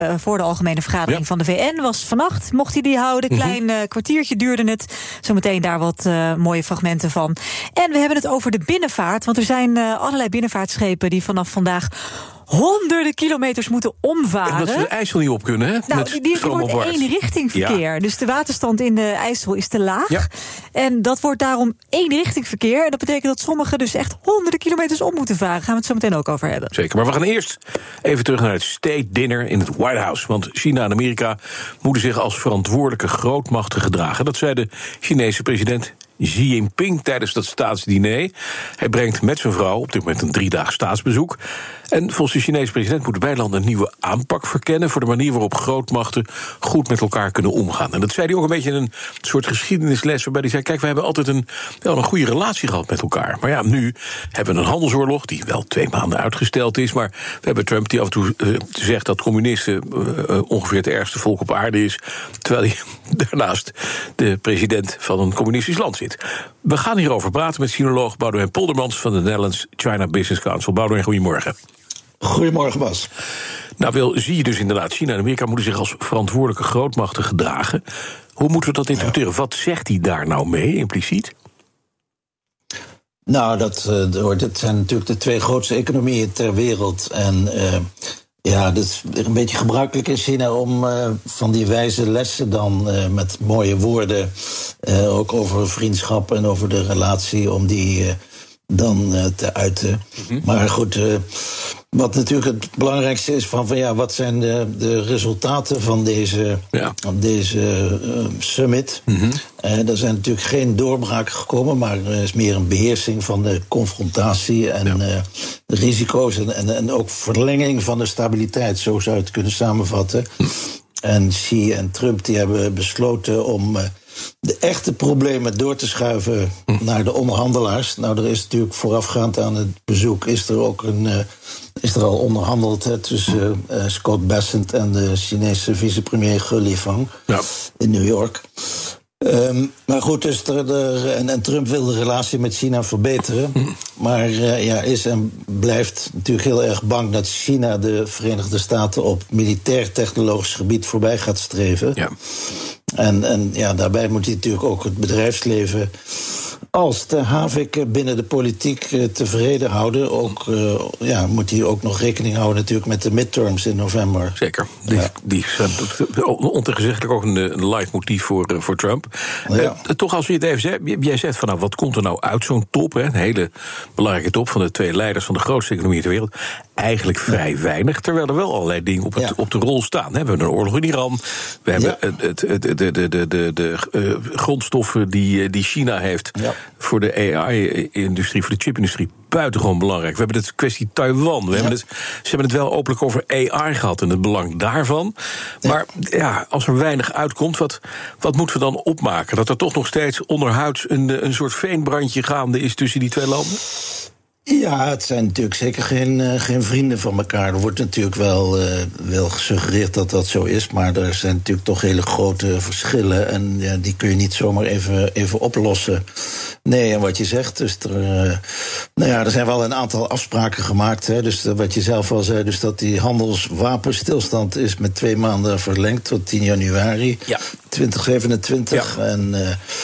voor de algemene vergadering van de VN. Was vannacht, mocht hij die houden. Klein kwartiertje duurde het. Zometeen daar wat mooie fragmenten van. En we hebben het over de binnenvaart. Want er zijn allerlei binnenvaartschepen die vanaf vandaag honderden kilometers moeten omvaren. En dat ze de IJssel niet op kunnen, hè? Nou, die wordt eenrichting verkeer. Ja. Dus de waterstand in de IJssel is te laag. Ja. En dat wordt daarom eenrichting verkeer. En dat betekent dat sommigen dus echt honderden kilometers om moeten varen. Gaan we het zo meteen ook over hebben. Zeker, maar we gaan eerst even terug naar het State Dinner in het White House. Want China en Amerika moeten zich als verantwoordelijke grootmachten gedragen. Dat zei de Chinese president Xi Jinping tijdens dat staatsdiner. Hij brengt met zijn vrouw op dit moment een 3-daags staatsbezoek. En volgens de Chinese president moeten beide landen een nieuwe aanpak verkennen voor de manier waarop grootmachten goed met elkaar kunnen omgaan. En dat zei hij ook een beetje in een soort geschiedenisles waarbij hij zei, kijk, we hebben altijd een goede relatie gehad met elkaar. Maar ja, nu hebben we een handelsoorlog die wel 2 maanden uitgesteld is, maar we hebben Trump die af en toe zegt dat communisten ongeveer het ergste volk op aarde is, terwijl hij daarnaast de president van een communistisch land zit. We gaan hierover praten met sinoloog Boudewijn Poldermans van de Netherlands China Business Council. Boudewijn, goedemorgen. Goedemorgen, Bas. Nou, zie je dus inderdaad, China en Amerika moeten zich als verantwoordelijke grootmachten gedragen. Hoe moeten we dat interpreteren? Wat zegt hij daar nou mee, impliciet? Nou, dat zijn natuurlijk de 2 grootste economieën ter wereld. En dat is een beetje gebruikelijk in China om van die wijze lessen dan met mooie woorden, ook over vriendschap en over de relatie, om die dan te uiten. Maar goed, wat natuurlijk het belangrijkste is van wat zijn de resultaten van deze summit. Er zijn natuurlijk geen doorbraken gekomen, maar er is meer een beheersing van de confrontatie en de risico's en ook verlenging van de stabiliteit, zo zou je het kunnen samenvatten. En Xi en Trump die hebben besloten om de echte problemen door te schuiven naar de onderhandelaars. Nou, er is natuurlijk voorafgaand aan het bezoek is er al onderhandeld tussen Scott Bessent en de Chinese vicepremier Ge Lifang in New York. Maar goed, dus en Trump wil de relatie met China verbeteren. Maar is en blijft natuurlijk heel erg bang dat China de Verenigde Staten op militair-technologisch gebied voorbij gaat streven. Ja. En daarbij moet hij natuurlijk ook het bedrijfsleven als de havik binnen de politiek tevreden houden. Ook moet hij ook nog rekening houden natuurlijk met de midterms in november. Zeker. Die zijn ontegenzeggelijk ook een leidmotief voor Trump. Ja. Toch als je het even zegt, jij zegt van wat komt er nou uit zo'n top? Een hele belangrijke top van de 2 leiders van de grootste economie ter wereld. Eigenlijk vrij weinig, terwijl er wel allerlei dingen op de rol staan. We hebben een oorlog in Iran. We hebben de grondstoffen die China heeft voor de AI-industrie, voor de chipindustrie, buitengewoon belangrijk. We hebben de kwestie Taiwan. Ze hebben het wel openlijk over AI gehad en het belang daarvan. Maar als er weinig uitkomt, wat moeten we dan opmaken? Dat er toch nog steeds onderhuids een soort veenbrandje gaande is tussen die 2 landen? Ja, het zijn natuurlijk zeker geen vrienden van elkaar. Er wordt natuurlijk wel gesuggereerd dat dat zo is, maar er zijn natuurlijk toch hele grote verschillen en die kun je niet zomaar even oplossen. Nee, en wat je zegt, dus er zijn wel een aantal afspraken gemaakt. Dus wat je zelf al zei, dus dat die handelswapenstilstand is met 2 maanden verlengd tot 10 januari 2027. Ja. En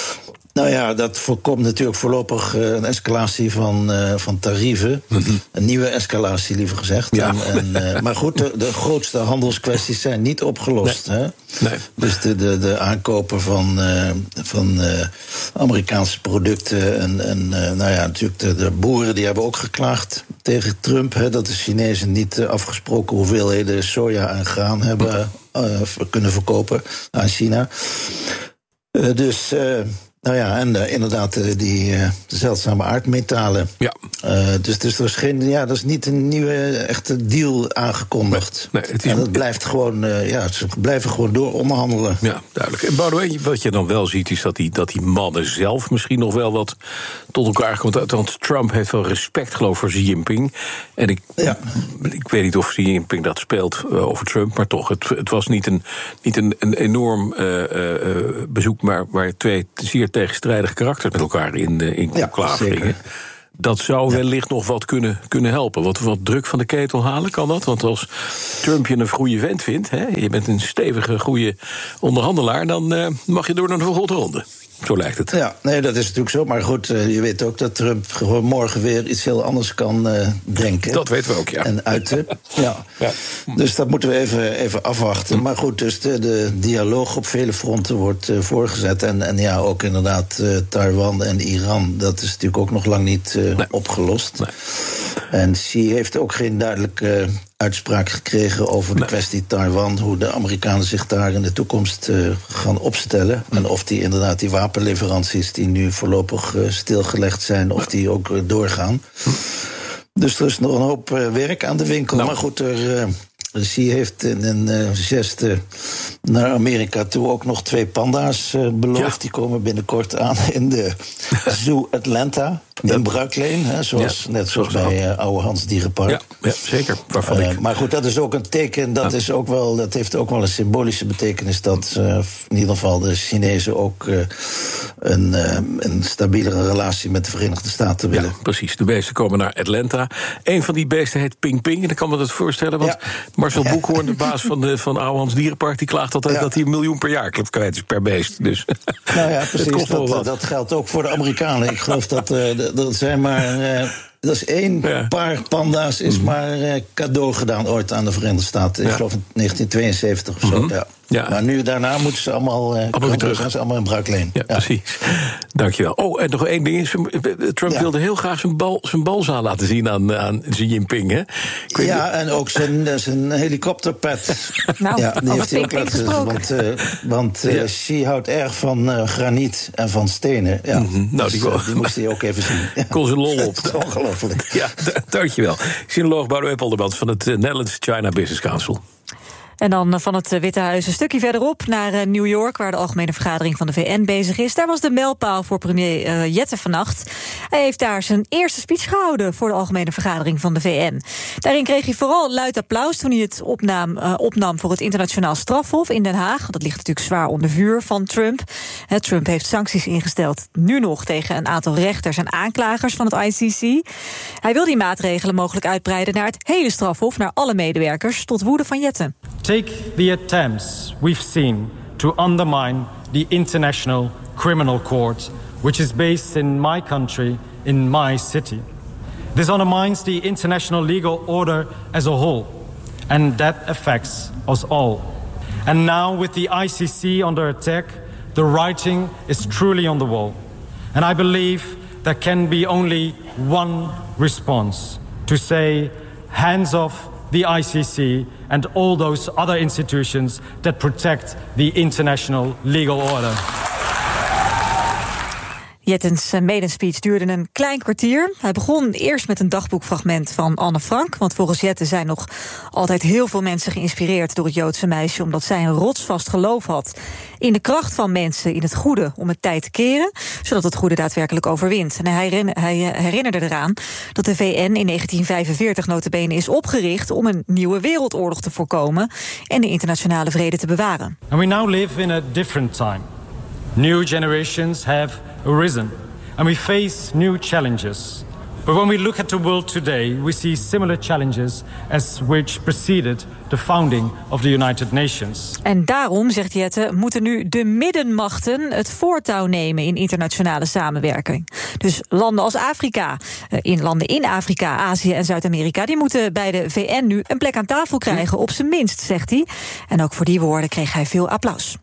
dat voorkomt natuurlijk voorlopig een escalatie van tarieven. Een nieuwe escalatie, liever gezegd. Ja. Maar goed, de grootste handelskwesties zijn niet opgelost. Nee. Hè? Nee. Dus de aankopen van Amerikaanse producten. En natuurlijk de boeren die hebben ook geklaagd tegen Trump. Dat de Chinezen niet afgesproken hoeveelheden soja en graan hebben kunnen verkopen aan China. Inderdaad, die zeldzame aardmetalen. Ja. Dus er is er is niet een nieuwe echte deal aangekondigd. Nee, en het blijft gewoon, ze blijven gewoon door onderhandelen. Ja, duidelijk. En Boudewijn, wat je dan wel ziet, is dat die mannen zelf misschien nog wel wat tot elkaar komen. Want Trump heeft wel respect, geloof ik, voor Xi Jinping. En ik weet niet of Xi Jinping dat speelt over Trump, maar toch, het was niet een enorm bezoek, maar 2 zeer tegenstrijdige karakters met elkaar in conclave gingen. Dat zou wellicht nog wat kunnen helpen. Wat druk van de ketel halen, kan dat? Want als Trump je een goede vent vindt, je bent een stevige, goede onderhandelaar, dan mag je door naar de volgende ronde. Zo lijkt het. Ja, nee, dat is natuurlijk zo. Maar goed, je weet ook dat Trump gewoon morgen weer iets heel anders kan denken. Dat weten we ook, ja. En uiten. Ja. Dus dat moeten we even afwachten. Maar goed, dus de dialoog op vele fronten wordt voorgezet. En ja, ook inderdaad Taiwan en Iran. Dat is natuurlijk ook nog lang niet opgelost. Nee. En Xi heeft ook geen duidelijke uitspraak gekregen over de kwestie Taiwan, hoe de Amerikanen zich daar in de toekomst gaan opstellen. En of die inderdaad die wapenleveranties die nu voorlopig stilgelegd zijn, of die ook doorgaan. Dus er is nog een hoop werk aan de winkel. Maar goed, Xi heeft in een geste naar Amerika toe ook nog 2 panda's beloofd. Ja. Die komen binnenkort aan in de Zoo Atlanta. In Bruikleen, zoals bij Oude Hans Dierenpark. Ja, zeker. Maar goed, dat is ook een teken. Dat heeft ook wel een symbolische betekenis. Dat in ieder geval de Chinezen ook een stabielere relatie met de Verenigde Staten willen. Ja, precies. De beesten komen naar Atlanta. Een van die beesten heet Ping Ping. En dan kan me dat voorstellen. Want Marcel Boekhoorn, de baas van Oude Hans Dierenpark, die klaagt altijd dat hij $1 miljoen per jaar kwijt is per beest. Dus nou ja, precies. Dat geldt ook voor de Amerikanen. Ik geloof dat zijn maar. Dat is 1 paar panda's is maar cadeau gedaan ooit aan de Verenigde Staten. Ik geloof in 1972 of zo. Ja. Maar nu daarna moeten ze allemaal terug. Gaan ze allemaal in Bruikleen. Ja, precies. Dankjewel. Oh, en nog 1 ding. Trump wilde heel graag zijn balzaal laten zien aan Xi Jinping, hè? En ook zijn helikopterpad. Die heeft hij ook laten zien. Want Xi houdt erg van graniet en van stenen. Ja. Nou, die moest hij ook even zien. Kon zijn lol op. Dat is ongelooflijk. Ja, dankjewel. Sinoloog Boudewijn Poldermans van het Netherlands China Business Council. En dan van het Witte Huis een stukje verderop naar New York, waar de algemene vergadering van de VN bezig is. Daar was de mijlpaal voor premier Jette vannacht. Hij heeft daar zijn eerste speech gehouden voor de algemene vergadering van de VN. Daarin kreeg hij vooral luid applaus toen hij het opnam voor het internationaal strafhof in Den Haag. Dat ligt natuurlijk zwaar onder vuur van Trump. Trump heeft sancties ingesteld, nu nog tegen een aantal rechters en aanklagers van het ICC. Hij wil die maatregelen mogelijk uitbreiden naar het hele strafhof, naar alle medewerkers, tot woede van Jette. Take the attempts we've seen to undermine the International Criminal Court, which is based in my country, in my city. This undermines the international legal order as a whole, and that affects us all. And now, with the ICC under attack, the writing is truly on the wall. And I believe there can be only one response: to say, hands off the ICC and all those other institutions that protect the international legal order. Jettens medenspeech duurde een klein kwartier. Hij begon eerst met een dagboekfragment van Anne Frank. Want volgens Jette zijn nog altijd heel veel mensen geïnspireerd door het Joodse meisje, omdat zij een rotsvast geloof had in de kracht van mensen, in het goede, om het tijd te keren, zodat het goede daadwerkelijk overwint. En hij herinnerde eraan dat de VN in 1945 nota bene is opgericht om een nieuwe wereldoorlog te voorkomen en de internationale vrede te bewaren. And we now live in a different time. New generations have arisen, and we face new challenges. But when we look at the world today, we see similar challenges as which preceded the founding of the United Nations. En daarom, zegt Jette, moeten nu de middenmachten het voortouw nemen in internationale samenwerking. Dus landen als Afrika, landen in Afrika, Azië en Zuid-Amerika, die moeten bij de VN nu een plek aan tafel krijgen, op zijn minst, zegt hij. En ook voor die woorden kreeg hij veel applaus.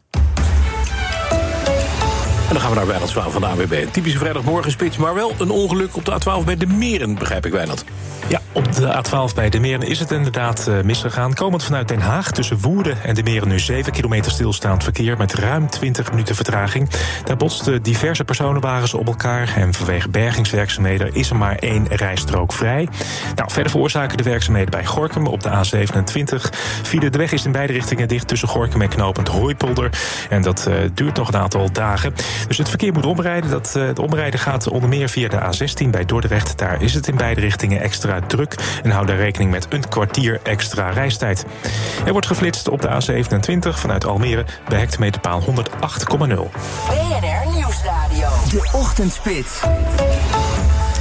En dan gaan we naar Wijnand Zwaan van de ANWB. Een typische vrijdagmorgenspits, maar wel een ongeluk op de A12 bij de Meren, begrijp ik, Wijnand. Ja, op de A12 bij de Meren is het inderdaad misgegaan. Komend vanuit Den Haag tussen Woerden en de Meren nu 7 kilometer stilstaand verkeer met ruim 20 minuten vertraging. Daar botsten diverse personenwagens op elkaar en vanwege bergingswerkzaamheden is er maar 1 rijstrook vrij. Nou, verder veroorzaken de werkzaamheden bij Gorinchem op de A27. De weg is in beide richtingen dicht tussen Gorinchem en knooppunt Hooipolder. En dat duurt nog een aantal dagen. Dus het verkeer moet omrijden. Het omrijden gaat onder meer via de A16 bij Dordrecht. Daar is het in beide richtingen extra druk. En hou daar rekening met een kwartier extra reistijd. Er wordt geflitst op de A27 vanuit Almere bij hectometerpaal 108,0. BNR Nieuwsradio. De Ochtendspits.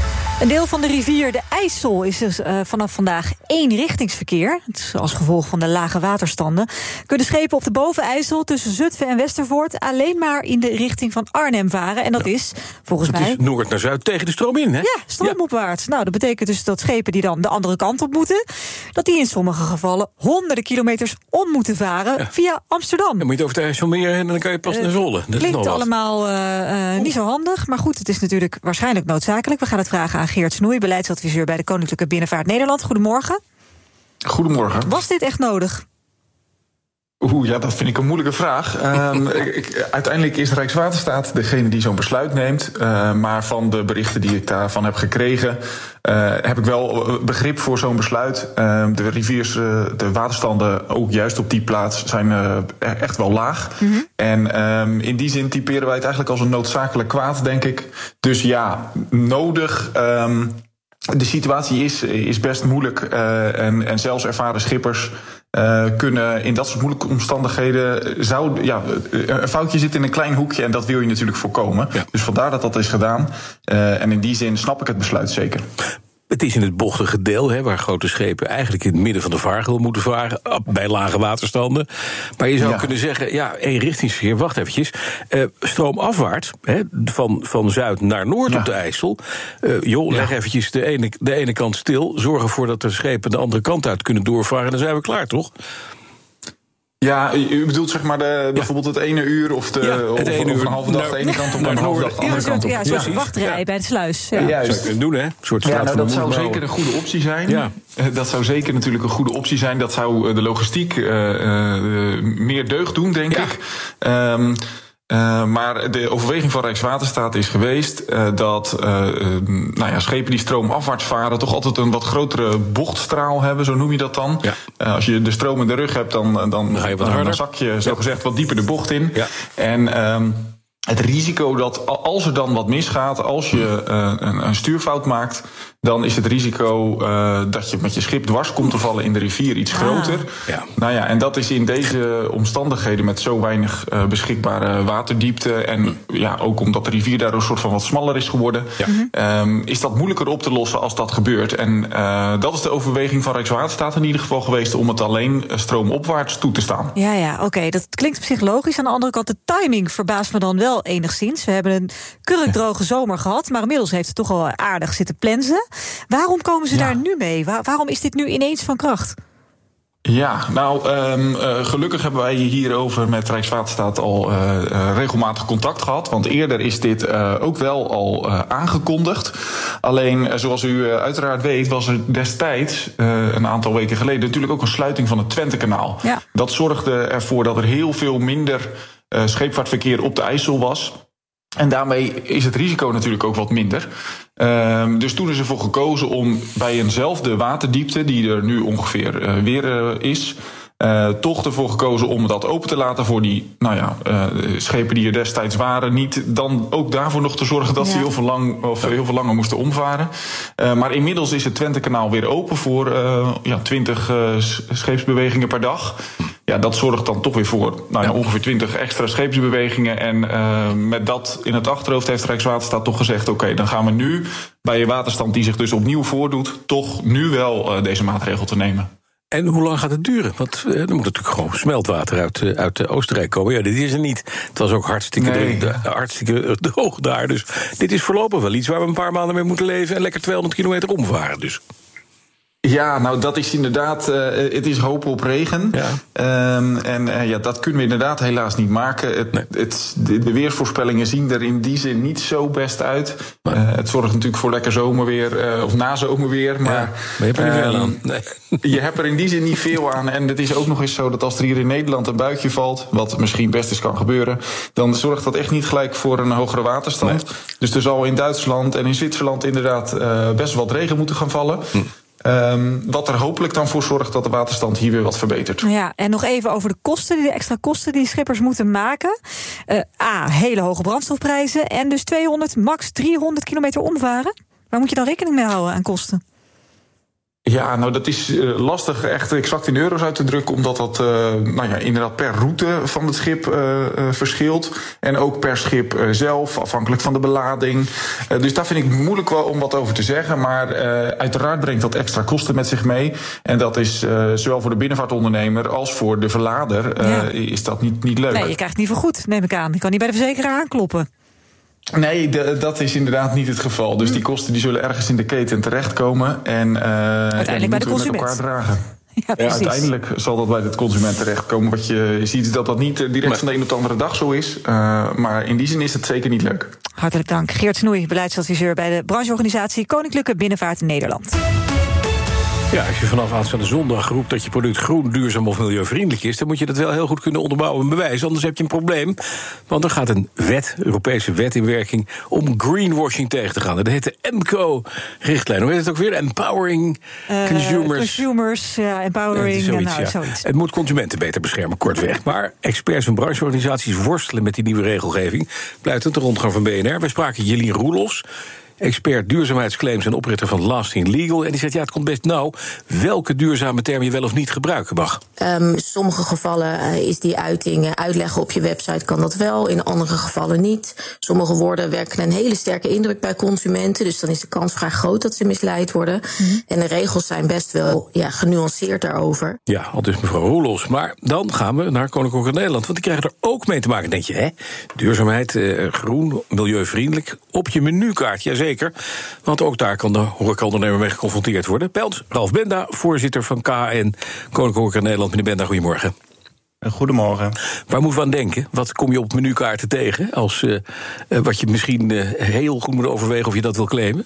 Een deel van de rivier de IJssel is dus vanaf vandaag eenrichtingsverkeer. Het is als gevolg van de lage waterstanden. Kunnen schepen op de Bovenijssel tussen Zutphen en Westervoort alleen maar in de richting van Arnhem varen. En dat is volgens mij... Het is noord naar zuid tegen de stroom in, hè? Ja, stroomopwaarts. Nou, dat betekent dus dat schepen die dan de andere kant op moeten, dat die in sommige gevallen honderden kilometers om moeten varen via Amsterdam. Dan moet je het over de IJsselmeer en dan kan je pas naar Zwolle. Dat klinkt allemaal niet zo handig, maar goed, het is natuurlijk waarschijnlijk noodzakelijk. We gaan het vragen aan Geert Snoei, beleidsadviseur bij de Koninklijke Binnenvaart Nederland. Goedemorgen. Goedemorgen. Was dit echt nodig? Ja, dat vind ik een moeilijke vraag. Uiteindelijk is Rijkswaterstaat degene die zo'n besluit neemt. Maar van de berichten die ik daarvan heb gekregen, heb ik wel begrip voor zo'n besluit. De riviers, de waterstanden, ook juist op die plaats, zijn echt wel laag. Mm-hmm. En in die zin typeren wij het eigenlijk als een noodzakelijk kwaad, denk ik. Dus ja, nodig. De situatie is best moeilijk. En zelfs ervaren schippers kunnen in dat soort moeilijke omstandigheden een foutje zitten in een klein hoekje en dat wil je natuurlijk voorkomen. Ja. Dus vandaar dat is gedaan. En in die zin snap ik het besluit zeker. Het is in het bochtige deel, hè, waar grote schepen eigenlijk in het midden van de vaargeul moeten varen, bij lage waterstanden. Maar je zou kunnen zeggen, eenrichtingsverkeer, wacht eventjes. Stroomafwaarts, van zuid naar noord op de IJssel. Leg eventjes de ene kant stil, zorg ervoor dat de schepen de andere kant uit kunnen doorvaren, dan zijn we klaar, toch? Ja, u bedoelt zeg maar bijvoorbeeld het ene uur of een halve dag de ene kant op en een halve dag de andere kant op. Ja, zoals een wachtrij bij de sluis. Ja. Juist. Zou je kunnen doen, hè? Een soort dat zou zeker een goede optie zijn. Ja. Dat zou zeker natuurlijk een goede optie zijn. Dat zou de logistiek meer deugd doen, denk ik. Maar de overweging van Rijkswaterstaat is geweest dat schepen die stroomafwaarts varen toch altijd een wat grotere bochtstraal hebben, zo noem je dat dan. Ja. Als je de stroom in de rug hebt, dan zak je zogezegd wat dieper de bocht in. Ja. En het risico dat als er dan wat misgaat, als je een stuurfout maakt, dan is het risico dat je met je schip dwars komt te vallen in de rivier iets groter. Ja. Nou ja, en dat is in deze omstandigheden met zo weinig beschikbare waterdiepte en ook omdat de rivier daar een soort van wat smaller is geworden, is dat moeilijker op te lossen als dat gebeurt. En dat is de overweging van Rijkswaterstaat in ieder geval geweest om het alleen stroomopwaarts toe te staan. Ja, oké. Dat klinkt op zich logisch. Aan de andere kant, de timing verbaast me dan wel enigszins. We hebben een kurkdroge zomer gehad, maar inmiddels heeft het toch al aardig zitten plensen. Waarom komen ze daar nu mee? Waarom is dit nu ineens van kracht? Ja, gelukkig hebben wij hierover met Rijkswaterstaat al regelmatig contact gehad. Want eerder is dit ook wel al aangekondigd. Alleen, zoals u uiteraard weet, was er destijds, een aantal weken geleden, natuurlijk ook een sluiting van het Twentekanaal. Ja. Dat zorgde ervoor dat er heel veel minder scheepvaartverkeer op de IJssel was. En daarmee is het risico natuurlijk ook wat minder. Dus toen is ervoor gekozen om bij eenzelfde waterdiepte, die er nu ongeveer weer is, toch ervoor gekozen om dat open te laten voor die schepen die er destijds waren. Niet dan ook daarvoor nog te zorgen dat ze heel veel langer moesten omvaren. Maar inmiddels is het Twentekanaal weer open voor 20 scheepsbewegingen per dag. Ja, dat zorgt dan toch weer voor ongeveer 20 extra scheepsbewegingen. En met dat in het achterhoofd heeft Rijkswaterstaat toch gezegd, oké, dan gaan we nu bij een waterstand die zich dus opnieuw voordoet, toch nu wel deze maatregel te nemen. En hoe lang gaat het duren? Want er moet natuurlijk gewoon smeltwater uit Oostenrijk komen. Ja, dit is er niet. Het was ook hartstikke droog daar. Dus dit is voorlopig wel iets waar we een paar maanden mee moeten leven en lekker 200 kilometer omvaren dus. Ja, dat is inderdaad, het is hopen op regen. Ja. Dat kunnen we inderdaad helaas niet maken. De weersvoorspellingen zien er in die zin niet zo best uit. Het zorgt natuurlijk voor lekker zomerweer, of nazomerweer. Maar je hebt er niet veel aan. Nee. Je hebt er in die zin niet veel aan. En het is ook nog eens zo dat als er hier in Nederland een buitje valt, wat misschien best eens kan gebeuren, dan zorgt dat echt niet gelijk voor een hogere waterstand. Nee. Dus er zal in Duitsland en in Zwitserland inderdaad best wat regen moeten gaan vallen. Wat er hopelijk dan voor zorgt dat de waterstand hier weer wat verbetert. Ja, en nog even over de extra kosten die schippers moeten maken. Hele hoge brandstofprijzen en dus 200, max 300 kilometer omvaren. Waar moet je dan rekening mee houden aan kosten? Ja, nou dat is lastig echt exact in euro's uit te drukken, omdat dat inderdaad per route van het schip verschilt. En ook per schip zelf, afhankelijk van de belading. Dus daar vind ik moeilijk wel om wat over te zeggen. Maar uiteraard brengt dat extra kosten met zich mee. En dat is zowel voor de binnenvaartondernemer als voor de verlader is dat niet leuk. Nee, je krijgt het niet vergoed, neem ik aan. Je kan niet bij de verzekeraar aankloppen. Nee, dat is inderdaad niet het geval. Dus die kosten die zullen ergens in de keten terechtkomen. En uiteindelijk bij de consument. Met elkaar dragen. Ja, uiteindelijk zal dat bij de consument terechtkomen. Wat je ziet is dat niet direct van de een op de andere dag zo is. Maar in die zin is het zeker niet leuk. Hartelijk dank. Geert Snoei, beleidsadviseur bij de brancheorganisatie Koninklijke Binnenvaart Nederland. Ja, als je vanaf aanstaande zondag roept dat je product groen, duurzaam of milieuvriendelijk is, dan moet je dat wel heel goed kunnen onderbouwen en bewijzen. Anders heb je een probleem. Want er gaat een Europese wet in werking om greenwashing tegen te gaan. Dat heet de EMCO-richtlijn. Hoe heet het ook weer? Empowering Consumers. Consumers, empowering, zoiets. Het moet consumenten beter beschermen, kortweg. Maar experts en brancheorganisaties worstelen met die nieuwe regelgeving. Blijft het de rondgang van BNR. Wij spraken Jelien Roelofs, expert duurzaamheidsclaims en oprichter van Lasting Legal. En die zegt, het komt best nauw welke duurzame term je wel of niet gebruiken mag. In sommige gevallen is die uiting uitleggen op je website kan dat wel, in andere gevallen niet. Sommige woorden werken een hele sterke indruk bij consumenten, dus dan is de kans vrij groot dat ze misleid worden. En de regels zijn best wel genuanceerd daarover. Ja, al dus mevrouw Roelofs. Maar dan gaan we naar Koninklijke Nederland, want die krijgen er ook mee te maken. Denk je, duurzaamheid, groen, milieuvriendelijk, op je menukaart, jazeker. Want ook daar kan de horecaondernemer mee geconfronteerd worden. Pelt, Ralf Benda, voorzitter van KN Koninklijke Nederland. Meneer Benda, goedemorgen. Goedemorgen. Waar moeten we aan denken? Wat kom je op menukaarten tegen? Als wat je misschien heel goed moet overwegen of je dat wil claimen?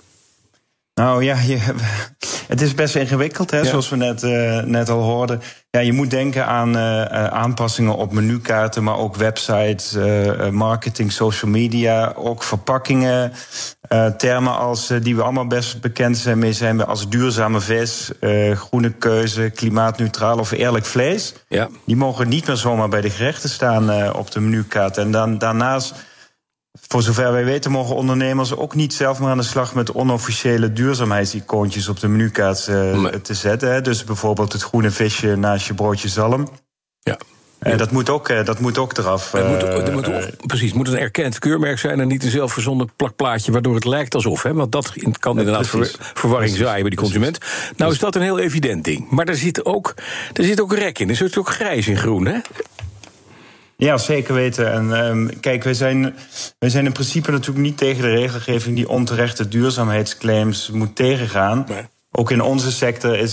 Nou ja, het is best ingewikkeld, zoals we net al hoorden. Ja, je moet denken aan aanpassingen op menukaarten, maar ook websites, marketing, social media, ook verpakkingen. Termen als die we allemaal best bekend zijn als duurzame vis, groene keuze, klimaatneutraal of eerlijk vlees. Ja. Die mogen niet meer zomaar bij de gerechten staan op de menukaart. En daarnaast, voor zover wij weten, mogen ondernemers ook niet zelf maar aan de slag met onofficiële duurzaamheidsicoontjes op de menukaart te zetten. Dus bijvoorbeeld het groene visje naast je broodje zalm. Ja. Dat moet ook eraf. Precies, het moet een erkend keurmerk zijn en niet een zelfverzonnen plakplaatje waardoor het lijkt alsof. Want dat kan inderdaad verwarring zaaien bij die consument. Nou is dat een heel evident ding. Maar er zit ook rek in. Er zit ook grijs in groen, hè? Ja, zeker weten. En kijk, wij zijn in principe natuurlijk niet tegen de regelgeving die onterechte duurzaamheidsclaims moet tegengaan. Nee. Ook in onze sector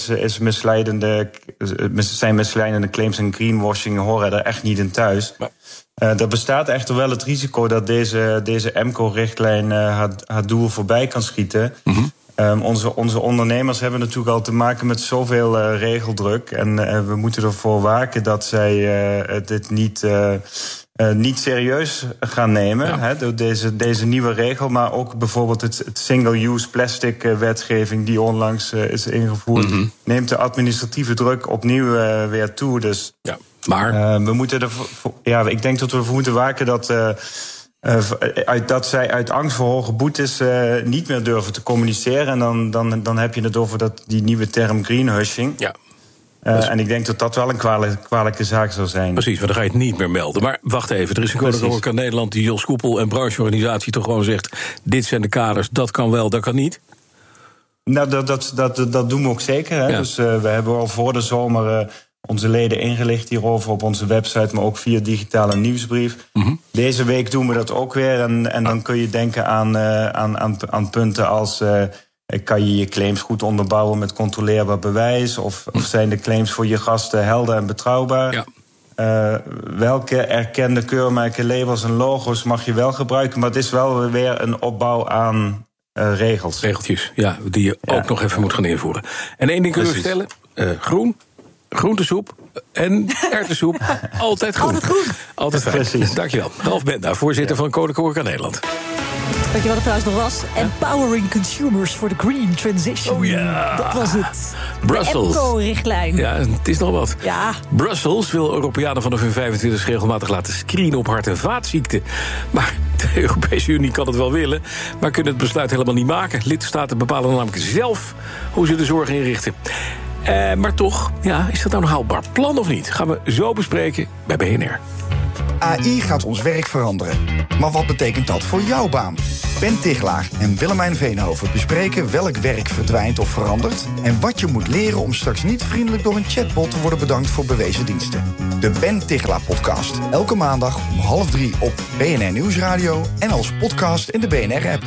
zijn misleidende claims en greenwashing horen er echt niet in thuis. Nee. Er bestaat echter wel het risico dat deze EMCO-richtlijn haar doel voorbij kan schieten. Mm-hmm. Onze ondernemers hebben natuurlijk al te maken met zoveel regeldruk. En we moeten ervoor waken dat zij dit niet serieus gaan nemen. Door deze nieuwe regel. Maar ook bijvoorbeeld het single-use plastic wetgeving die onlangs is ingevoerd. Mm-hmm. Neemt de administratieve druk opnieuw weer toe. Dus maar we moeten ik denk dat we ervoor moeten waken dat zij uit angst voor hoge boetes niet meer durven te communiceren. En dan heb je het over die nieuwe term greenhushing. Ja. En ik denk dat dat wel een kwalijke zaak zou zijn. Precies, maar dan ga je het niet meer melden. Maar wacht even, er is een Koninklijke Nederland die Jos Koepel en brancheorganisatie toch gewoon zegt, dit zijn de kaders, dat kan wel, dat kan niet. Nou, dat doen we ook zeker. Hè? Ja. Dus we hebben al voor de zomer onze leden ingelicht hierover op onze website, maar ook via digitale nieuwsbrief. Mm-hmm. Deze week doen we dat ook weer. En dan kun je denken aan punten als kan je claims goed onderbouwen met controleerbaar bewijs? Of zijn de claims voor je gasten helder en betrouwbaar? Ja. Welke erkende keurmerken, labels en logo's mag je wel gebruiken? Maar het is wel weer een opbouw aan regels. Regeltjes, die je ook nog even moet gaan invoeren. En één ding kunnen we stellen, groentesoep en erwtensoep, altijd groen. Altijd groen. Altijd fijn. Precies. Dankjewel. Ralf Benda, voorzitter van Koninklijke Nederland. Weet je wat het trouwens nog was? Empowering consumers for the green transition. Oh ja. Dat was het. Brussels. De EMCO-richtlijn. Ja, het is nog wat. Ja. Brussels wil Europeanen vanaf hun 25 regelmatig laten screenen op hart- en vaatziekten. Maar De Europese Unie kan het wel willen, maar kunnen het besluit helemaal niet maken. Lidstaten bepalen namelijk zelf hoe ze de zorg inrichten. Maar toch, is dat nou een haalbaar plan of niet? Gaan we zo bespreken bij BNR. AI gaat ons werk veranderen. Maar wat betekent dat voor jouw baan? Ben Tichelaar en Willemijn Veenhoven bespreken welk werk verdwijnt of verandert en wat je moet leren om straks niet vriendelijk door een chatbot te worden bedankt voor bewezen diensten. De Ben Tichelaar podcast. Elke maandag om 2:30 op BNR Nieuwsradio en als podcast in de BNR-app.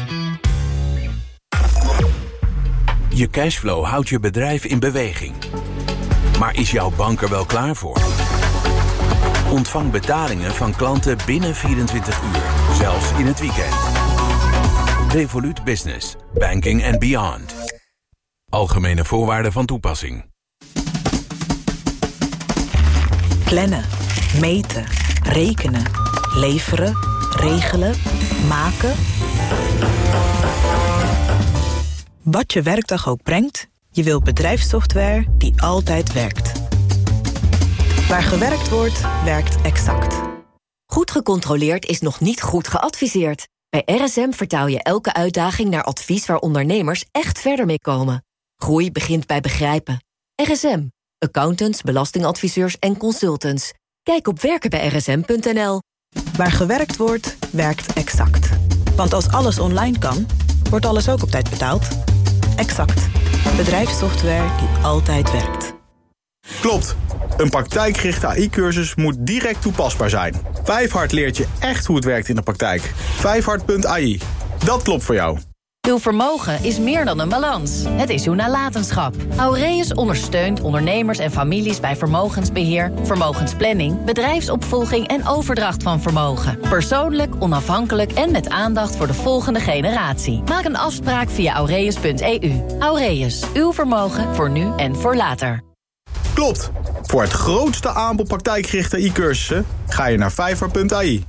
Je cashflow houdt je bedrijf in beweging. Maar is jouw bank er wel klaar voor? Ontvang betalingen van klanten binnen 24 uur, zelfs in het weekend. Revolut Business. Banking and beyond. Algemene voorwaarden van toepassing. Plannen, meten, rekenen, leveren, regelen, maken. Wat je werkdag ook brengt, je wilt bedrijfssoftware die altijd werkt. Waar gewerkt wordt, werkt Exact. Goed gecontroleerd is nog niet goed geadviseerd. Bij RSM vertaal je elke uitdaging naar advies waar ondernemers echt verder mee komen. Groei begint bij begrijpen. RSM. Accountants, belastingadviseurs en consultants. Kijk op werkenbijrsm.nl. Waar gewerkt wordt, werkt Exact. Want als alles online kan, wordt alles ook op tijd betaald. Exact. Bedrijfssoftware die altijd werkt. Klopt. Een praktijkgerichte AI-cursus moet direct toepasbaar zijn. Vijfhart leert je echt hoe het werkt in de praktijk. Vijfhart.ai. Dat klopt voor jou. Uw vermogen is meer dan een balans. Het is uw nalatenschap. Aureus ondersteunt ondernemers en families bij vermogensbeheer, vermogensplanning, bedrijfsopvolging en overdracht van vermogen. Persoonlijk, onafhankelijk en met aandacht voor de volgende generatie. Maak een afspraak via aureus.eu. Aureus, uw vermogen voor nu en voor later. Klopt. Voor het grootste aanbod praktijkgerichte AI-cursussen ga je naar vijfhart.ai.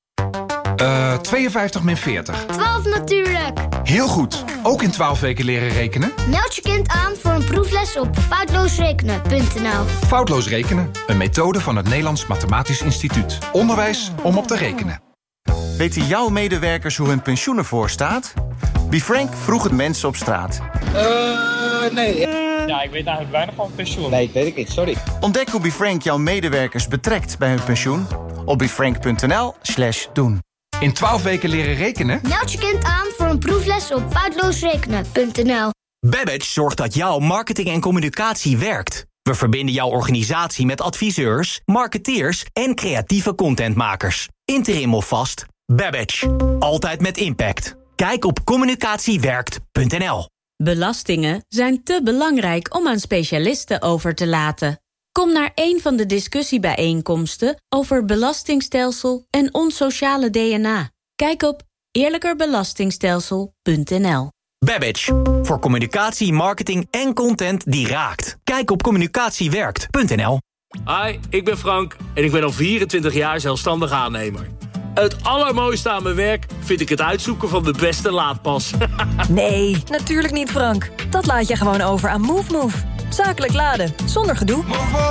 52 min 40. 12 natuurlijk. Heel goed. Ook in 12 weken leren rekenen? Meld je kind aan voor een proefles op foutloosrekenen.nl. Foutloos rekenen. Een methode van het Nederlands Mathematisch Instituut. Onderwijs om op te rekenen. Weten jouw medewerkers hoe hun pensioen ervoor staat? BeFrank vroeg het mensen op straat. Nee. Ja, ik weet eigenlijk weinig van pensioen. Nee, weet ik niet, sorry. Ontdek hoe BeFrank jouw medewerkers betrekt bij hun pensioen op befrank.nl/doen. In 12 weken leren rekenen? Meld je kind aan voor een proefles op foutloosrekenen.nl. Babbage zorgt dat jouw marketing en communicatie werkt. We verbinden jouw organisatie met adviseurs, marketeers en creatieve contentmakers. Interim of vast, Babbage. Altijd met impact. Kijk op communicatiewerkt.nl. Belastingen zijn te belangrijk om aan specialisten over te laten. Kom naar een van de discussiebijeenkomsten over belastingstelsel en ons sociale DNA. Kijk op eerlijkerbelastingstelsel.nl. Babbage. Voor communicatie, marketing en content die raakt. Kijk op communicatiewerkt.nl. Hi, ik ben Frank en ik ben al 24 jaar zelfstandig aannemer. Het allermooiste aan mijn werk vind ik het uitzoeken van de beste laadpas. Nee, natuurlijk niet, Frank. Dat laat je gewoon over aan MoveMove. Zakelijk laden, zonder gedoe.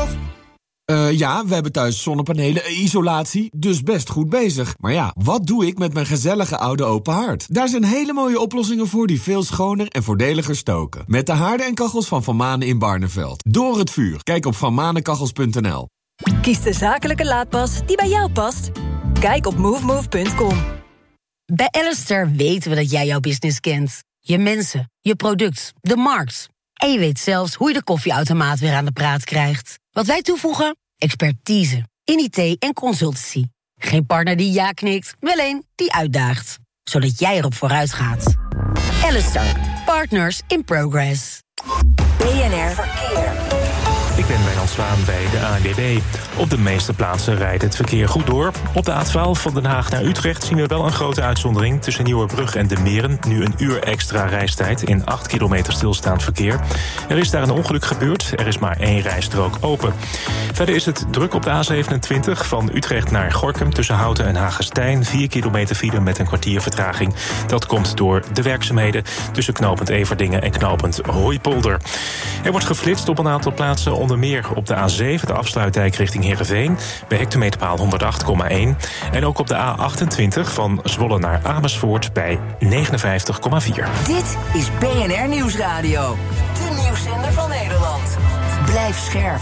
Ja, we hebben thuis zonnepanelen, isolatie, dus best goed bezig. Maar ja, wat doe ik met mijn gezellige oude open haard? Daar zijn hele mooie oplossingen voor die veel schoner en voordeliger stoken. Met de haarden en kachels van Van Manen in Barneveld. Door het vuur. Kijk op vanmanenkachels.nl. Kies de zakelijke laadpas die bij jou past. Kijk op movemove.com. Bij Alistair weten we dat jij jouw business kent. Je mensen, je product, de markt. En je weet zelfs hoe je de koffieautomaat weer aan de praat krijgt. Wat wij toevoegen? Expertise in IT en consultancy. Geen partner die ja knikt, wel een die uitdaagt. Zodat jij erop vooruit gaat. Alistair, partners in progress. BNR Verkeer. Ik ben Wijnand Zwaan bij de ANWB. Op de meeste plaatsen rijdt het verkeer goed door. Op de A12 van Den Haag naar Utrecht zien we wel een grote uitzondering. Tussen Nieuwerbrug en De Meren nu een uur extra reistijd in 8 kilometer stilstaand verkeer. Er is daar een ongeluk gebeurd. Er is maar 1 rijstrook open. Verder is het druk op de A27 van Utrecht naar Gorinchem tussen Houten en Hagestein. 4 kilometer file met een kwartier vertraging. Dat komt door de werkzaamheden tussen knooppunt Everdingen en knooppunt Hooipolder. Er wordt geflitst op een aantal plaatsen. onder meer op de A7, de afsluitdijk richting Heerenveen, bij hectometerpaal 108,1. En ook op de A28 van Zwolle naar Amersfoort bij 59,4. Dit is BNR Nieuwsradio. De nieuwszender van Nederland. Blijf scherp.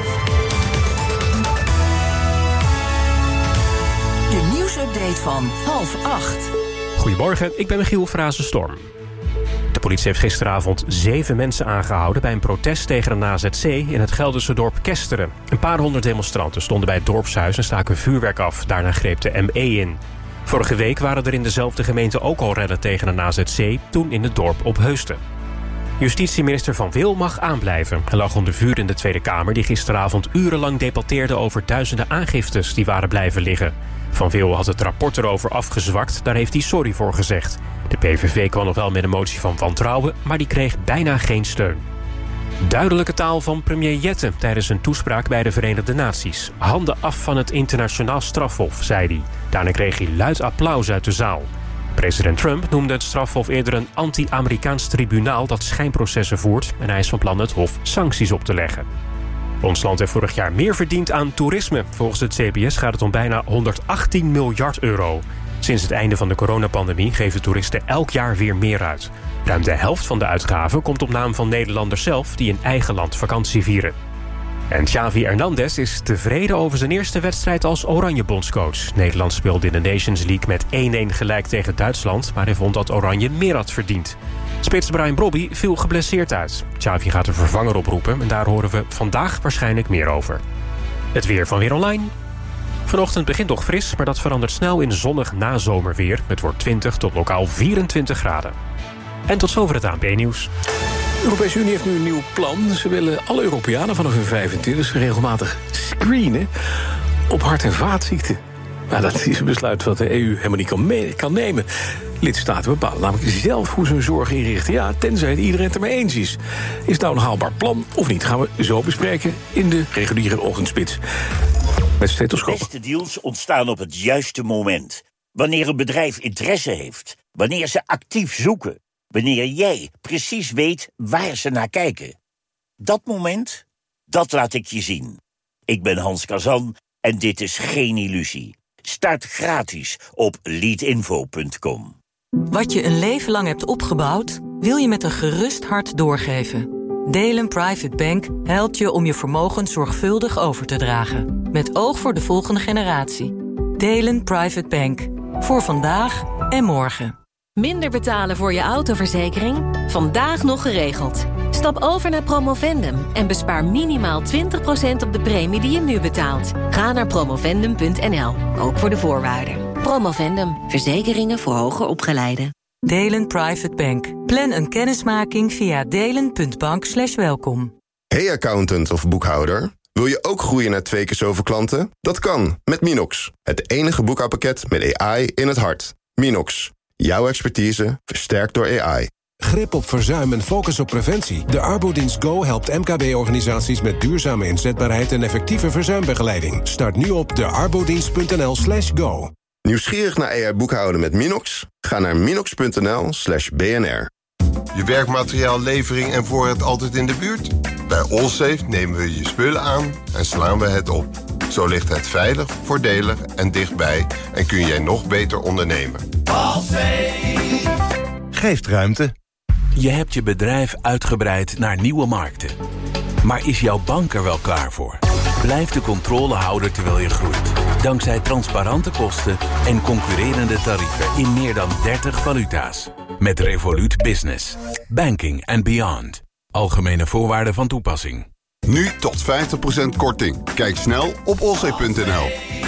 De nieuwsupdate van 7:30. Goedemorgen, ik ben Michiel Frazenstorm. De politie heeft gisteravond 7 mensen aangehouden bij een protest tegen een AZC in het Gelderse dorp Kesteren. Een paar honderd demonstranten stonden bij het dorpshuis en staken vuurwerk af. Daarna greep de ME in. Vorige week waren er in dezelfde gemeente ook al rellen tegen een AZC, toen in het dorp op Heusden. Justitieminister Van Wil mag aanblijven. Hij lag onder vuur in de Tweede Kamer, die gisteravond urenlang debatteerde over duizenden aangiftes die waren blijven liggen. Van Wil had het rapport erover afgezwakt, daar heeft hij sorry voor gezegd. De PVV kwam nog wel met een motie van wantrouwen, maar die kreeg bijna geen steun. Duidelijke taal van premier Jette tijdens een toespraak bij de Verenigde Naties. Handen af van het internationaal strafhof, zei hij. Daarna kreeg hij luid applaus uit de zaal. President Trump noemde het strafhof eerder een anti-Amerikaans tribunaal dat schijnprocessen voert en hij is van plan het hof sancties op te leggen. Ons land heeft vorig jaar meer verdiend aan toerisme. Volgens het CBS gaat het om bijna 118 miljard euro. Sinds het einde van de coronapandemie geven toeristen elk jaar weer meer uit. Ruim de helft van de uitgaven komt op naam van Nederlanders zelf die in eigen land vakantie vieren. En Xavi Hernandez is tevreden over zijn eerste wedstrijd als Oranje-bondscoach. Nederland speelde in de Nations League met 1-1 gelijk tegen Duitsland, maar hij vond dat Oranje meer had verdiend. Spits Brian Brobby viel geblesseerd uit. Xavi gaat een vervanger oproepen en daar horen we vandaag waarschijnlijk meer over. Het weer van Weer Online. Vanochtend begint nog fris, maar dat verandert snel in zonnig nazomerweer. Het wordt 20 tot lokaal 24 graden. En tot zover het ANP-nieuws. De Europese Unie heeft nu een nieuw plan. Ze willen alle Europeanen vanaf hun 25 regelmatig screenen op hart- en vaatziekten. Maar dat is een besluit wat de EU helemaal niet kan nemen. Lidstaten bepalen namelijk zelf hoe ze hun zorg inrichten. Ja, tenzij het iedereen het ermee eens is. Is het nou een haalbaar plan of niet? Gaan we zo bespreken in de reguliere ochtendspits. Met stethoscoop. Beste deals ontstaan op het juiste moment. Wanneer een bedrijf interesse heeft. Wanneer ze actief zoeken. Wanneer jij precies weet waar ze naar kijken. Dat moment, dat laat ik je zien. Ik ben Hans Kazan en dit is geen illusie. Start gratis op leadinfo.com. Wat je een leven lang hebt opgebouwd, wil je met een gerust hart doorgeven. Delen Private Bank helpt je om je vermogen zorgvuldig over te dragen. Met oog voor de volgende generatie. Delen Private Bank. Voor vandaag en morgen. Minder betalen voor je autoverzekering? Vandaag nog geregeld. Stap over naar Promovendum en bespaar minimaal 20% op de premie die je nu betaalt. Ga naar promovendum.nl, ook voor de voorwaarden. Promovendum, verzekeringen voor hoger opgeleiden. Delen Private Bank. Plan een kennismaking via delen.bank/welkom. Hey accountant of boekhouder. Wil je ook groeien naar 2 keer zoveel klanten? Dat kan, met Minox. Het enige boekhoudpakket met AI in het hart. Minox. Jouw expertise versterkt door AI. Grip op verzuim en focus op preventie. De Arbodienst Go helpt MKB-organisaties met duurzame inzetbaarheid en effectieve verzuimbegeleiding. Start nu op dearbodienst.nl/go. Nieuwsgierig naar AI boekhouden met Minox? Ga naar minox.nl/BNR. Je werkmateriaallevering en voorraad altijd in de buurt? Bij Allsafe nemen we je spullen aan en slaan we het op. Zo ligt het veilig, voordelig en dichtbij en kun jij nog beter ondernemen. Allsafe geeft ruimte. Je hebt je bedrijf uitgebreid naar nieuwe markten. Maar is jouw bank er wel klaar voor? Blijf de controle houden terwijl je groeit. Dankzij transparante kosten en concurrerende tarieven in meer dan 30 valuta's. Met Revolut Business. Banking and beyond. Algemene voorwaarden van toepassing. Nu tot 50% korting. Kijk snel op allsafe.nl.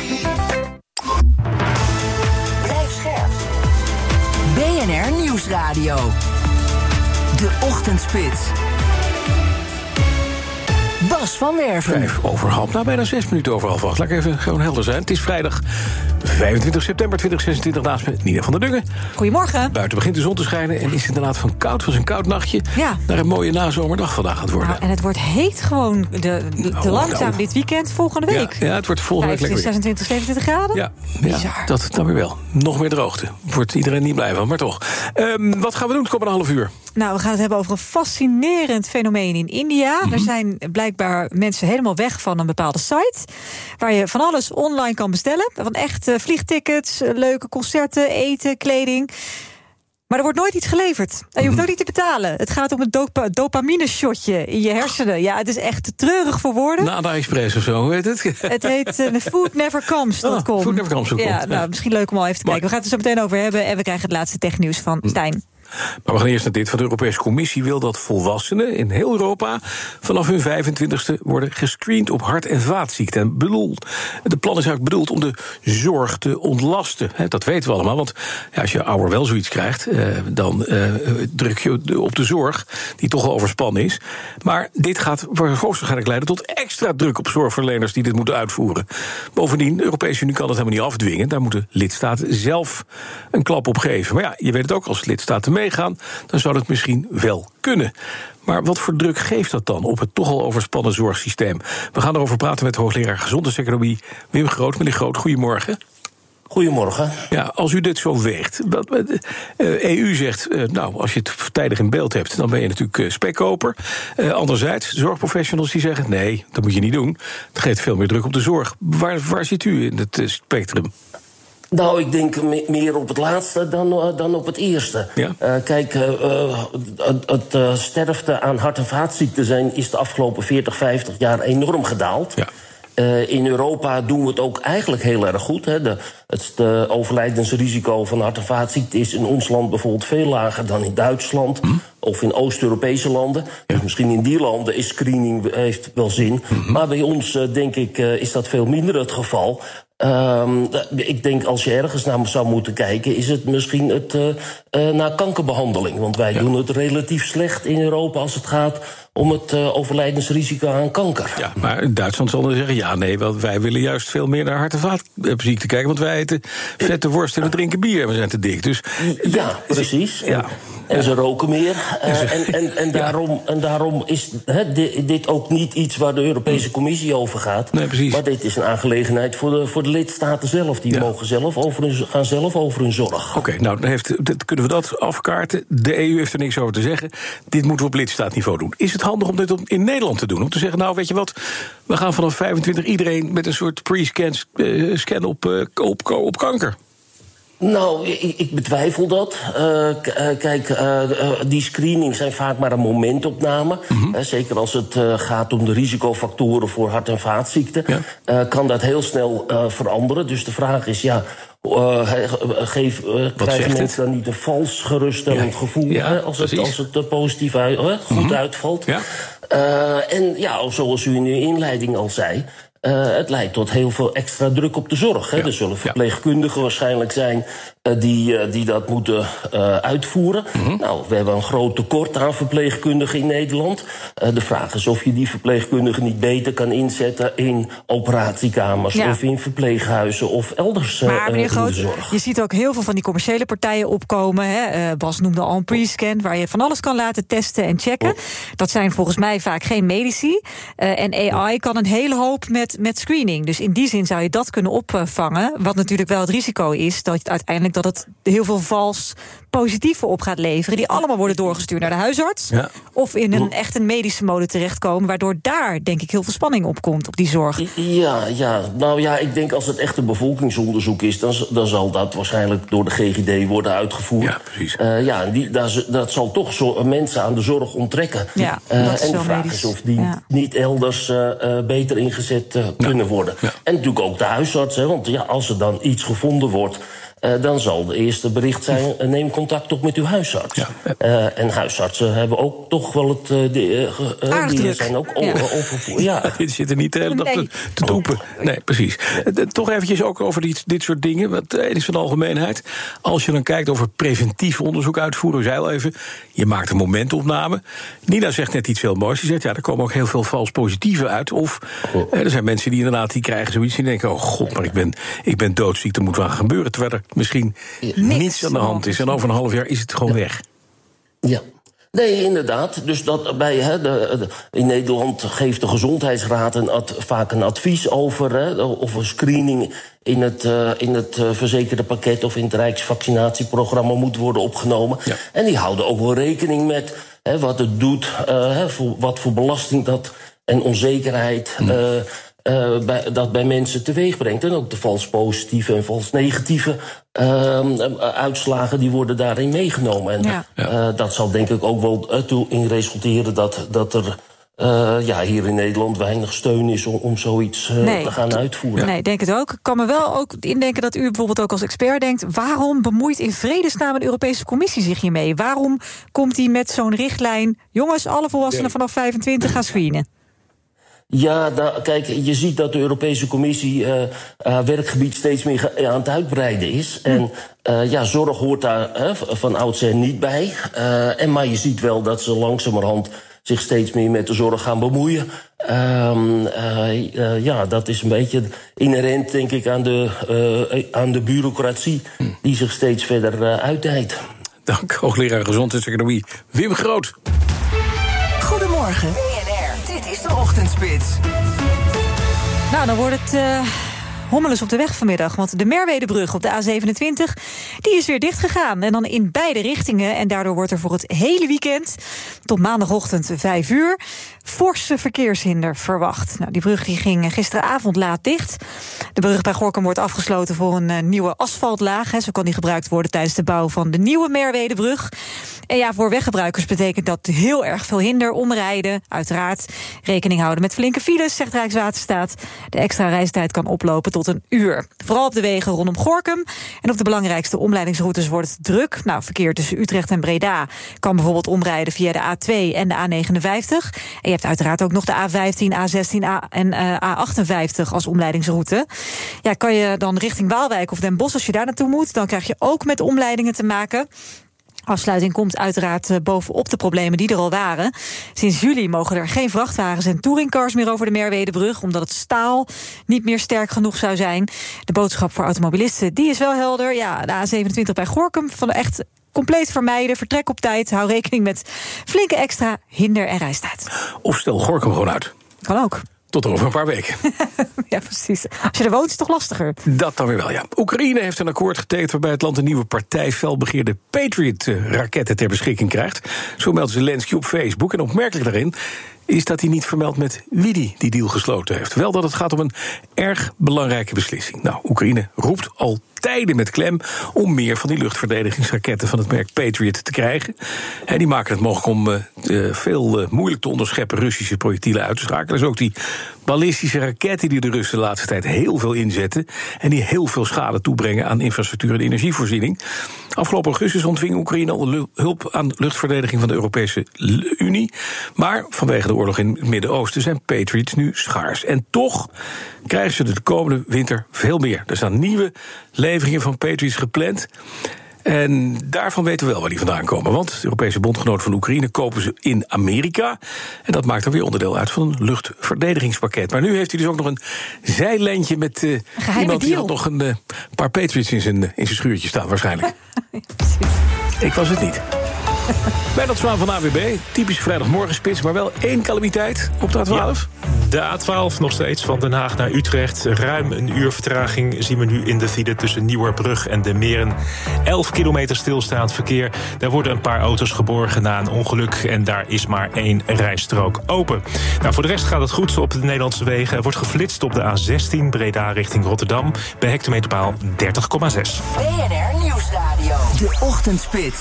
Blijf scherp. BNR Nieuwsradio. De Ochtendspits. Bas van Werven. 5:30. Nou, bijna 6 minuten over 7:30. Laat ik even gewoon helder zijn. Het is vrijdag 25 september 2026. Naast me Nina van der Dungen. Goedemorgen. Buiten begint de zon te schijnen en is het inderdaad van koud. Het was een koud nachtje. Ja. Naar een mooie nazomerdag vandaag aan het worden. Nou, en het wordt heet gewoon te langzaam dit weekend volgende week. Ja, het wordt volgende week lekker 26, 27 graden. Ja, dat dan weer wel. Nog meer droogte. Wordt iedereen niet blij van, maar toch. Wat gaan we doen het komende half uur? Nou, we gaan het hebben over een fascinerend fenomeen in India. Er zijn blijkbaar maar mensen helemaal weg van een bepaalde site, waar je van alles online kan bestellen. Van echt vliegtickets, leuke concerten, eten, kleding. Maar er wordt nooit iets geleverd. En je hoeft ook niet te betalen. Het gaat om een dopamine-shotje in je hersenen. Ja, het is echt te treurig voor woorden. Nada Express of zo, hoe heet het? Het heet foodnevercomes.com. Foodnevercomes.com. Ja, nou, misschien leuk om al even te kijken. We gaan het er zo meteen over hebben. En we krijgen het laatste technieuws van Stijn. Maar we gaan eerst naar dit. Van de Europese Commissie wil dat volwassenen in heel Europa vanaf hun 25e worden gescreend op hart- en vaatziekten. En de plan is eigenlijk bedoeld om de zorg te ontlasten. Dat weten we allemaal, want als je ouder wel zoiets krijgt, dan druk je op de zorg, die toch al overspannen is. Maar dit gaat waarschijnlijk leiden tot extra druk op zorgverleners die dit moeten uitvoeren. Bovendien, de Europese Unie kan dat helemaal niet afdwingen. Daar moeten lidstaten zelf een klap op geven. Maar ja, je weet het ook, als lidstaten meegaan, dan zou dat misschien wel kunnen. Maar wat voor druk geeft dat dan op het toch al overspannen zorgsysteem? We gaan erover praten met hoogleraar gezondheidseconomie Wim Groot. Meneer Groot, goedemorgen. Goedemorgen. Ja, als u dit zo weegt. EU zegt, als je het tijdig in beeld hebt, dan ben je natuurlijk spekkoper. Anderzijds, zorgprofessionals die zeggen, nee, dat moet je niet doen. Het geeft veel meer druk op de zorg. Waar zit u in het spectrum? Nou, ik denk meer op het laatste dan op het eerste. Ja? Kijk, het sterfte aan hart- en vaatziekten is de afgelopen 40, 50 jaar enorm gedaald. Ja. In Europa doen we het ook eigenlijk heel erg goed. Hè. Het overlijdensrisico van hart- en vaatziekten is in ons land bijvoorbeeld veel lager dan in Duitsland of in Oost-Europese landen. Ja. Dus misschien in die landen is screening heeft wel zin. Maar bij ons, denk ik, is dat veel minder het geval. Ik denk, als je ergens naar zou moeten kijken, is het misschien naar kankerbehandeling. Want wij doen het relatief slecht in Europa als het gaat om het overlijdensrisico aan kanker. Ja, maar in Duitsland zal dan zeggen, want wij willen juist veel meer naar hart- en vaatziekten kijken, want wij eten vette worst en we drinken bier en we zijn te dik. Dus, ja, precies. Ja. En ze roken meer. En daarom is dit ook niet iets waar de Europese Commissie over gaat. Nee, precies. Maar dit is een aangelegenheid voor de lidstaten zelf. Die mogen gaan zelf over hun zorg. Oké, nou, kunnen we dat afkaarten. De EU heeft er niks over te zeggen. Dit moeten we op lidstaatniveau doen. Is het handig om dit in Nederland te doen? Om te zeggen, nou, weet je wat, we gaan vanaf 25 iedereen met een soort pre-scan op kanker. Nou, ik betwijfel dat. Kijk, die screenings zijn vaak maar een momentopname. Zeker als het gaat om de risicofactoren voor hart- en vaatziekten. Kan dat heel snel veranderen. Dus de vraag is, krijgen mensen dan niet een vals geruststellend gevoel als het positief goed uitvalt? Ja. Zoals u in uw inleiding al zei, het leidt tot heel veel extra druk op de zorg. Hè. Er zullen verpleegkundigen waarschijnlijk zijn die dat moeten uitvoeren. Nou, we hebben een groot tekort aan verpleegkundigen in Nederland. De vraag is of je die verpleegkundigen niet beter kan inzetten in operatiekamers of in verpleeghuizen of elders maar meneer Groot, in de zorg. Je ziet ook heel veel van die commerciële partijen opkomen. Hè. Bas noemde al een pre-scan, waar je van alles kan laten testen en checken. Dat zijn volgens mij vaak geen medici. En AI kan een hele hoop met screening. Dus in die zin zou je dat kunnen opvangen. Wat natuurlijk wel het risico is, dat het uiteindelijk dat het heel veel vals positieve op gaat leveren, die allemaal worden doorgestuurd naar de huisarts. Ja. Of in een medische mode terechtkomen, waardoor daar, denk ik, heel veel spanning op komt, op die zorg. Ja, ik denk als het echt een bevolkingsonderzoek is, dan zal dat waarschijnlijk door de GGD worden uitgevoerd. Ja, precies. Dat zal toch mensen aan de zorg onttrekken. Ja, en de vraag is of die niet elders beter ingezet kunnen worden. Ja. En natuurlijk ook de huisarts, want als er dan iets gevonden wordt, dan zal de eerste bericht zijn, neem contact op met uw huisarts. Ja. En huisartsen hebben ook toch wel het die zijn ook die zitten niet de hele dag te doepen. Nee, precies. Toch eventjes ook over dit soort dingen. Het is van de algemeenheid. Als je dan kijkt over preventief onderzoek uitvoeren, zei al even, je maakt een momentopname. Nina zegt net iets heel moois. Die zegt, er komen ook heel veel vals positieve uit. Of er zijn mensen die inderdaad die krijgen zoiets, die denken, oh god, maar ik ben doodziek, er moet wat gebeuren. Terwijl er misschien niets aan de hand is. En over een half jaar is het gewoon weg. Ja. Nee, inderdaad. Dus in Nederland geeft de Gezondheidsraad vaak een advies over of een screening in het verzekerde pakket of in het Rijksvaccinatieprogramma moet worden opgenomen. Ja. En die houden ook wel rekening met wat het doet, wat voor belasting dat en onzekerheid dat bij mensen teweeg brengt. En ook de vals positieve en vals negatieve uitslagen die worden daarin meegenomen. En dat zal denk ik ook wel toe in resulteren dat er hier in Nederland weinig steun is om zoiets te gaan uitvoeren. Nee, ik denk het ook. Ik kan me wel ook indenken dat u bijvoorbeeld ook als expert denkt, waarom bemoeit in vredesnaam de Europese Commissie zich hiermee? Waarom komt hij met zo'n richtlijn, jongens, alle volwassenen vanaf 25 gaan screenen? Ja, kijk, je ziet dat de Europese Commissie werkgebied steeds meer aan het uitbreiden is. En zorg hoort daar van oudsher niet bij. Maar je ziet wel dat ze langzamerhand zich steeds meer met de zorg gaan bemoeien. Dat is een beetje inherent, denk ik, aan de bureaucratie die zich steeds verder uitdijt. Dank, hoogleraar gezondheidseconomie Wim Groot. Goedemorgen, BNR. Dit is de Ochtendspits. Nou, dan wordt het hommeles op de weg vanmiddag. Want de Merwedebrug op de A27 die is weer dichtgegaan. En dan in beide richtingen. En daardoor wordt er voor het hele weekend tot maandagochtend 5 uur forse verkeershinder verwacht. Nou, die brug die ging gisteravond laat dicht. De brug bij Gorinchem wordt afgesloten voor een nieuwe asfaltlaag. Zo kan die gebruikt worden tijdens de bouw van de nieuwe Merwedebrug. En ja, voor weggebruikers betekent dat heel erg veel hinder. Omrijden, uiteraard. Rekening houden met flinke files, zegt Rijkswaterstaat. De extra reistijd kan oplopen tot een uur. Vooral op de wegen rondom Gorinchem. En op de belangrijkste omleidingsroutes wordt het druk. Nou, verkeer tussen Utrecht en Breda kan bijvoorbeeld omrijden via de A2 en de A59. En je hebt uiteraard ook nog de A15, A16 en A58 als omleidingsroute. Ja, kan je dan richting Waalwijk of Den Bosch, als je daar naartoe moet, dan krijg je ook met omleidingen te maken. Afsluiting komt uiteraard bovenop de problemen die er al waren. Sinds juli mogen er geen vrachtwagens en touringcars meer over de Merwedebrug, omdat het staal niet meer sterk genoeg zou zijn. De boodschap voor automobilisten, die is wel helder. Ja, de A27 bij Gorinchem, van echt compleet vermijden, vertrek op tijd, hou rekening met flinke extra hinder- en reistijd. Of stel Gorinchem gewoon uit. Kan ook. Tot over een paar weken. Ja, precies. Als je er woont, is het toch lastiger? Dat dan weer wel, ja. Oekraïne heeft een akkoord getekend waarbij het land een nieuwe partij felbegeerde Patriot-raketten ter beschikking krijgt. Zo meldt Zelensky op Facebook. En opmerkelijk daarin is dat hij niet vermeldt met wie die deal gesloten heeft. Wel dat het gaat om een erg belangrijke beslissing. Nou, Oekraïne roept al tijden met klem om meer van die luchtverdedigingsraketten van het merk Patriot te krijgen. En die maken het mogelijk om veel moeilijk te onderscheppen Russische projectielen uit te schakelen. Dus ook die ballistische raketten die de Russen de laatste tijd heel veel inzetten en die heel veel schade toebrengen aan infrastructuur en energievoorziening. Afgelopen augustus ontving Oekraïne al hulp aan luchtverdediging van de Europese Unie. Maar vanwege de oorlog in het Midden-Oosten zijn Patriots nu schaars. En toch krijgen ze de komende winter veel meer. Er staan nieuwe leveringen van Patriots gepland. En daarvan weten we wel waar die vandaan komen. Want de Europese bondgenoten van Oekraïne kopen ze in Amerika. En dat maakt er weer onderdeel uit van een luchtverdedigingspakket. Maar nu heeft hij dus ook nog een zijlijntje met iemand die had nog een paar Patriots in zijn schuurtje staan waarschijnlijk. Ik was het niet. Bij dat Zwaan van AWB, typische vrijdagmorgenspits, maar wel één calamiteit op de A12. Ja, de A12 nog steeds van Den Haag naar Utrecht. Ruim een uur vertraging zien we nu in de file tussen Nieuwerbrug en de Meren. 11 kilometer stilstaand verkeer. Daar worden een paar auto's geborgen na een ongeluk en daar is maar 1 rijstrook open. Nou, voor de rest gaat het goed op de Nederlandse wegen. Er wordt geflitst op de A16 Breda richting Rotterdam bij hectometerpaal 30,6. BNR Nieuwsradio. De Ochtendspits.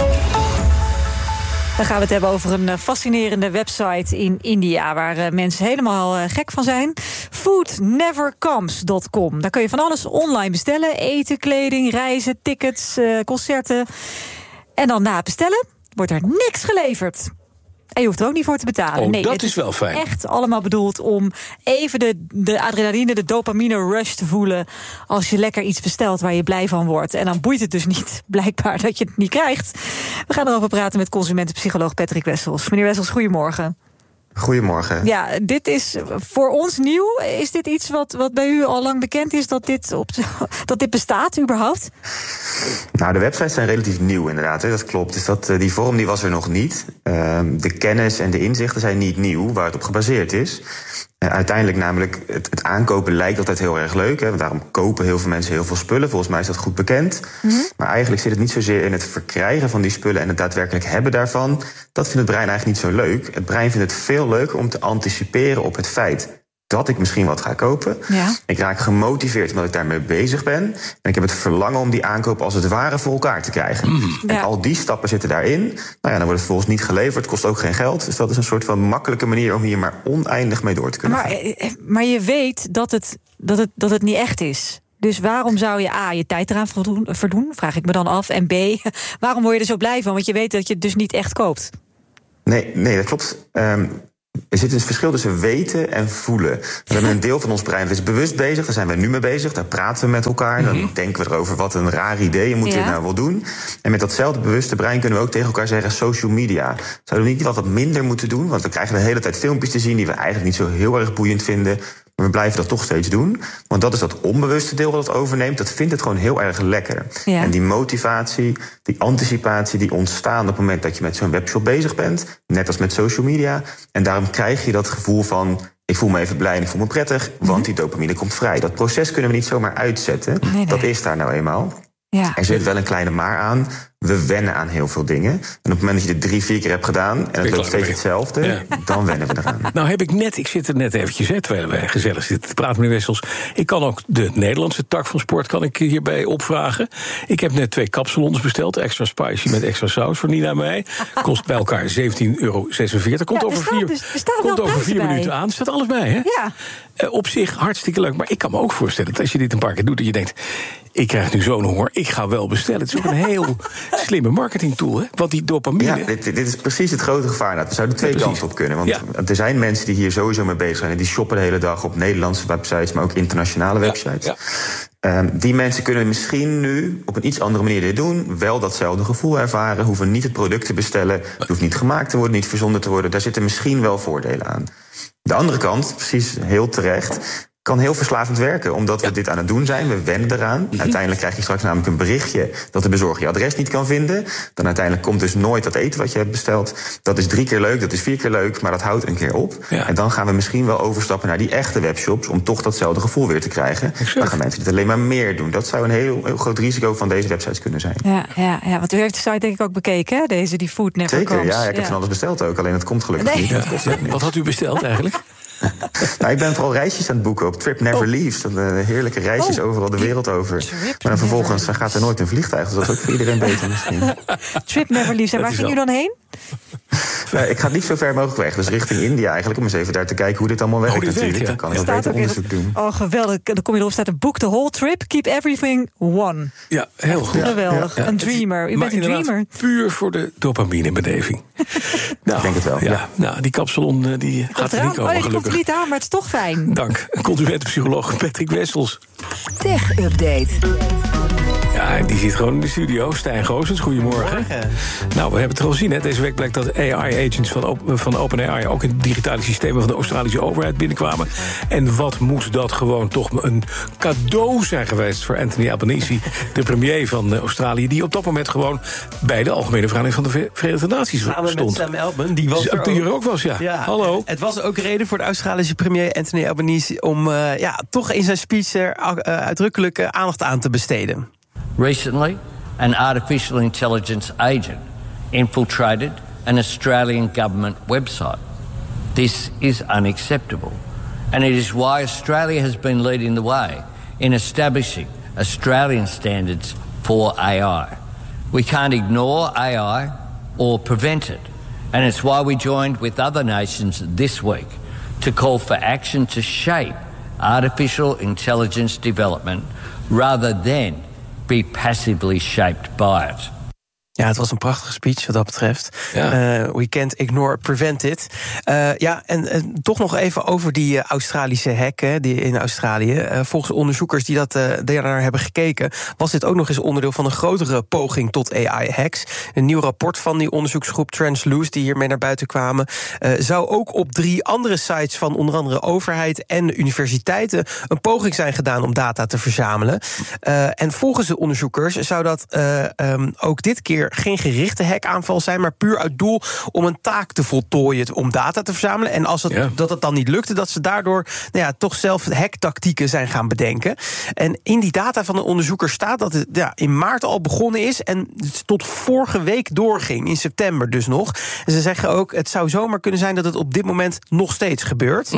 Dan gaan we het hebben over een fascinerende website in India, waar mensen helemaal gek van zijn. Foodnevercomes.com. Daar kun je van alles online bestellen. Eten, kleding, reizen, tickets, concerten. En dan na het bestellen wordt er niks geleverd. En je hoeft er ook niet voor te betalen. Oh, nee, dat is wel fijn. Echt allemaal bedoeld om even de adrenaline, de dopamine rush te voelen als je lekker iets bestelt waar je blij van wordt. En dan boeit het dus niet, blijkbaar, dat je het niet krijgt. We gaan erover praten met consumentenpsycholoog Patrick Wessels. Meneer Wessels, goedemorgen. Goedemorgen. Ja, dit is voor ons nieuw. Is dit iets wat bij u al lang bekend is, dat dit bestaat überhaupt? Nou, de websites zijn relatief nieuw inderdaad, dat klopt. Dus die vorm die was er nog niet. De kennis en de inzichten zijn niet nieuw, waar het op gebaseerd is. Uiteindelijk namelijk, het aankopen lijkt altijd heel erg leuk. Hè, want daarom kopen heel veel mensen heel veel spullen. Volgens mij is dat goed bekend. Mm-hmm. Maar eigenlijk zit het niet zozeer in het verkrijgen van die spullen en het daadwerkelijk hebben daarvan. Dat vindt het brein eigenlijk niet zo leuk. Het brein vindt het veel leuker om te anticiperen op het feit dat ik misschien wat ga kopen. Ja. Ik raak gemotiveerd omdat ik daarmee bezig ben. En ik heb het verlangen om die aankoop als het ware voor elkaar te krijgen. En al die stappen zitten daarin. Nou ja, dan wordt het vervolgens niet geleverd, kost ook geen geld. Dus dat is een soort van makkelijke manier om hier maar oneindig mee door te kunnen gaan. Maar je weet dat het niet echt is. Dus waarom zou je A, je tijd eraan verdoen, vraag ik me dan af. En B, waarom word je er zo blij van? Want je weet dat je het dus niet echt koopt. Nee, dat klopt. Er zit een verschil tussen weten en voelen. We hebben een deel van ons brein dat is bewust bezig. Daar zijn we nu mee bezig. Daar praten we met elkaar. Dan denken we erover, wat een raar idee. Moeten we het nou wel doen? En met datzelfde bewuste brein kunnen we ook tegen elkaar zeggen, social media. Zouden we niet wat minder moeten doen? Want we krijgen de hele tijd filmpjes te zien die we eigenlijk niet zo heel erg boeiend vinden. Maar we blijven dat toch steeds doen. Want dat is dat onbewuste deel dat het overneemt. Dat vindt het gewoon heel erg lekker. Ja. En die motivatie, die anticipatie, die ontstaan op het moment dat je met zo'n webshop bezig bent. Net als met social media. En daarom krijg je dat gevoel van, ik voel me even blij en ik voel me prettig. Want die dopamine komt vrij. Dat proces kunnen we niet zomaar uitzetten. Nee. Dat is daar nou eenmaal. Ja. Er zit wel een kleine maar aan. We wennen aan heel veel dingen. En op het moment dat je het 3-4 keer hebt gedaan en het loopt steeds hetzelfde, dan wennen we eraan. Nou ik zit er net eventjes, terwijl wij gezellig zitten te praten, meneer Wessels. Ik kan ook de Nederlandse tak van sport kan ik hierbij opvragen. Ik heb net 2 kapsalons besteld, extra spicy met extra saus voor Nina en mij. Kost bij elkaar €17,46. Komt over 4 minuten aan. Staat alles bij, hè? Ja. Op zich hartstikke leuk. Maar ik kan me ook voorstellen dat als je dit een paar keer doet, dat je denkt, ik krijg nu zo'n honger, ik ga wel bestellen. Het is ook een heel slimme marketingtool, hè? Want die dopamine. Ja, dit is precies het grote gevaar. We zouden 2 kanten op kunnen. Want er zijn mensen die hier sowieso mee bezig zijn en die shoppen de hele dag op Nederlandse websites, maar ook internationale websites. Ja. Die mensen kunnen misschien nu op een iets andere manier dit doen. Wel datzelfde gevoel ervaren. Hoeven niet het product te bestellen. Het hoeft niet gemaakt te worden, niet verzonden te worden. Daar zitten misschien wel voordelen aan. De andere kant, precies heel terecht, kan heel verslavend werken, omdat we dit aan het doen zijn. We wennen eraan. Uiteindelijk krijg je straks namelijk een berichtje dat de bezorger je adres niet kan vinden. Dan uiteindelijk komt dus nooit dat eten wat je hebt besteld. Dat is 3 keer leuk, dat is 4 keer leuk, maar dat houdt een keer op. Ja. En dan gaan we misschien wel overstappen naar die echte webshops om toch datzelfde gevoel weer te krijgen. Dan gaan mensen dit alleen maar meer doen. Dat zou een heel groot risico van deze websites kunnen zijn. Ja, want u heeft de site denk ik ook bekeken, hè? Die Food Never Comes. Zeker, ja, ik heb van alles besteld ook. Alleen het komt gelukkig niet. Dat kost niet. Wat had u besteld eigenlijk? Nou, ik ben vooral reisjes aan het boeken op Trip Never Leaves. Heerlijke reisjes overal de wereld over. Maar dan vervolgens gaat er nooit een vliegtuig. Dus dat is ook voor iedereen beter misschien. Trip Never Leaves. En waar ging u dan heen? Ik ga het niet zo ver mogelijk weg. Dus richting India eigenlijk. Om eens even daar te kijken hoe dit allemaal werkt natuurlijk. Dan kan ik ook beter onderzoek doen. Oh, geweldig. Dan kom je erop, staat een boek, The Whole Trip. Keep everything one. Ja, heel goed. Geweldig. Ja. Een dreamer. U bent een dreamer. Puur voor de dopaminebeleving. Nou, ik denk het wel. Ja. Nou, die kapsalon die gaat er niet komen, gelukkig. Komt er niet aan, maar het is toch fijn. Dank. Consumentenpsycholoog Patrick Wessels. Tech Update. Ja, die zit gewoon in de studio. Stijn Goossens, goedemorgen. Nou, we hebben het al gezien. Hè. Deze week blijkt dat AI-agents van OpenAI ook in digitale systemen van de Australische overheid binnenkwamen. En wat moet dat gewoon toch een cadeau zijn geweest voor Anthony Albanese, de premier van Australië, die op dat moment gewoon bij de Algemene Vergadering van de Verenigde Naties stond. Samen met Sam Altman, die was er ook was, ja. Hallo. Het was ook reden voor de Australische premier Anthony Albanese om toch in zijn speech er uitdrukkelijk aandacht aan te besteden. Recently, an artificial intelligence agent infiltrated an Australian government website. This is unacceptable, and it is why Australia has been leading the way in establishing Australian standards for AI. We can't ignore AI or prevent it, and it's why we joined with other nations this week to call for action to shape artificial intelligence development rather than be passively shaped by it. Ja, het was een prachtige speech wat dat betreft. Ja. We can't ignore, prevent it. En toch nog even over die Australische hack die in Australië. Volgens onderzoekers die daarnaar hebben gekeken, was dit ook nog eens onderdeel van een grotere poging tot AI-hacks. Een nieuw rapport van die onderzoeksgroep Transluce, die hiermee naar buiten kwamen, zou ook op 3 andere sites van onder andere overheid en universiteiten een poging zijn gedaan om data te verzamelen. En volgens de onderzoekers zou dat ook dit keer er geen gerichte hackaanval zijn, maar puur uit doel om een taak te voltooien, om data te verzamelen. En als dat het dan niet lukte, dat ze daardoor toch zelf hacktactieken zijn gaan bedenken. En in die data van de onderzoeker staat dat het in maart al begonnen is en het tot vorige week doorging, in september dus nog. En ze zeggen ook, het zou zomaar kunnen zijn dat het op dit moment nog steeds gebeurt.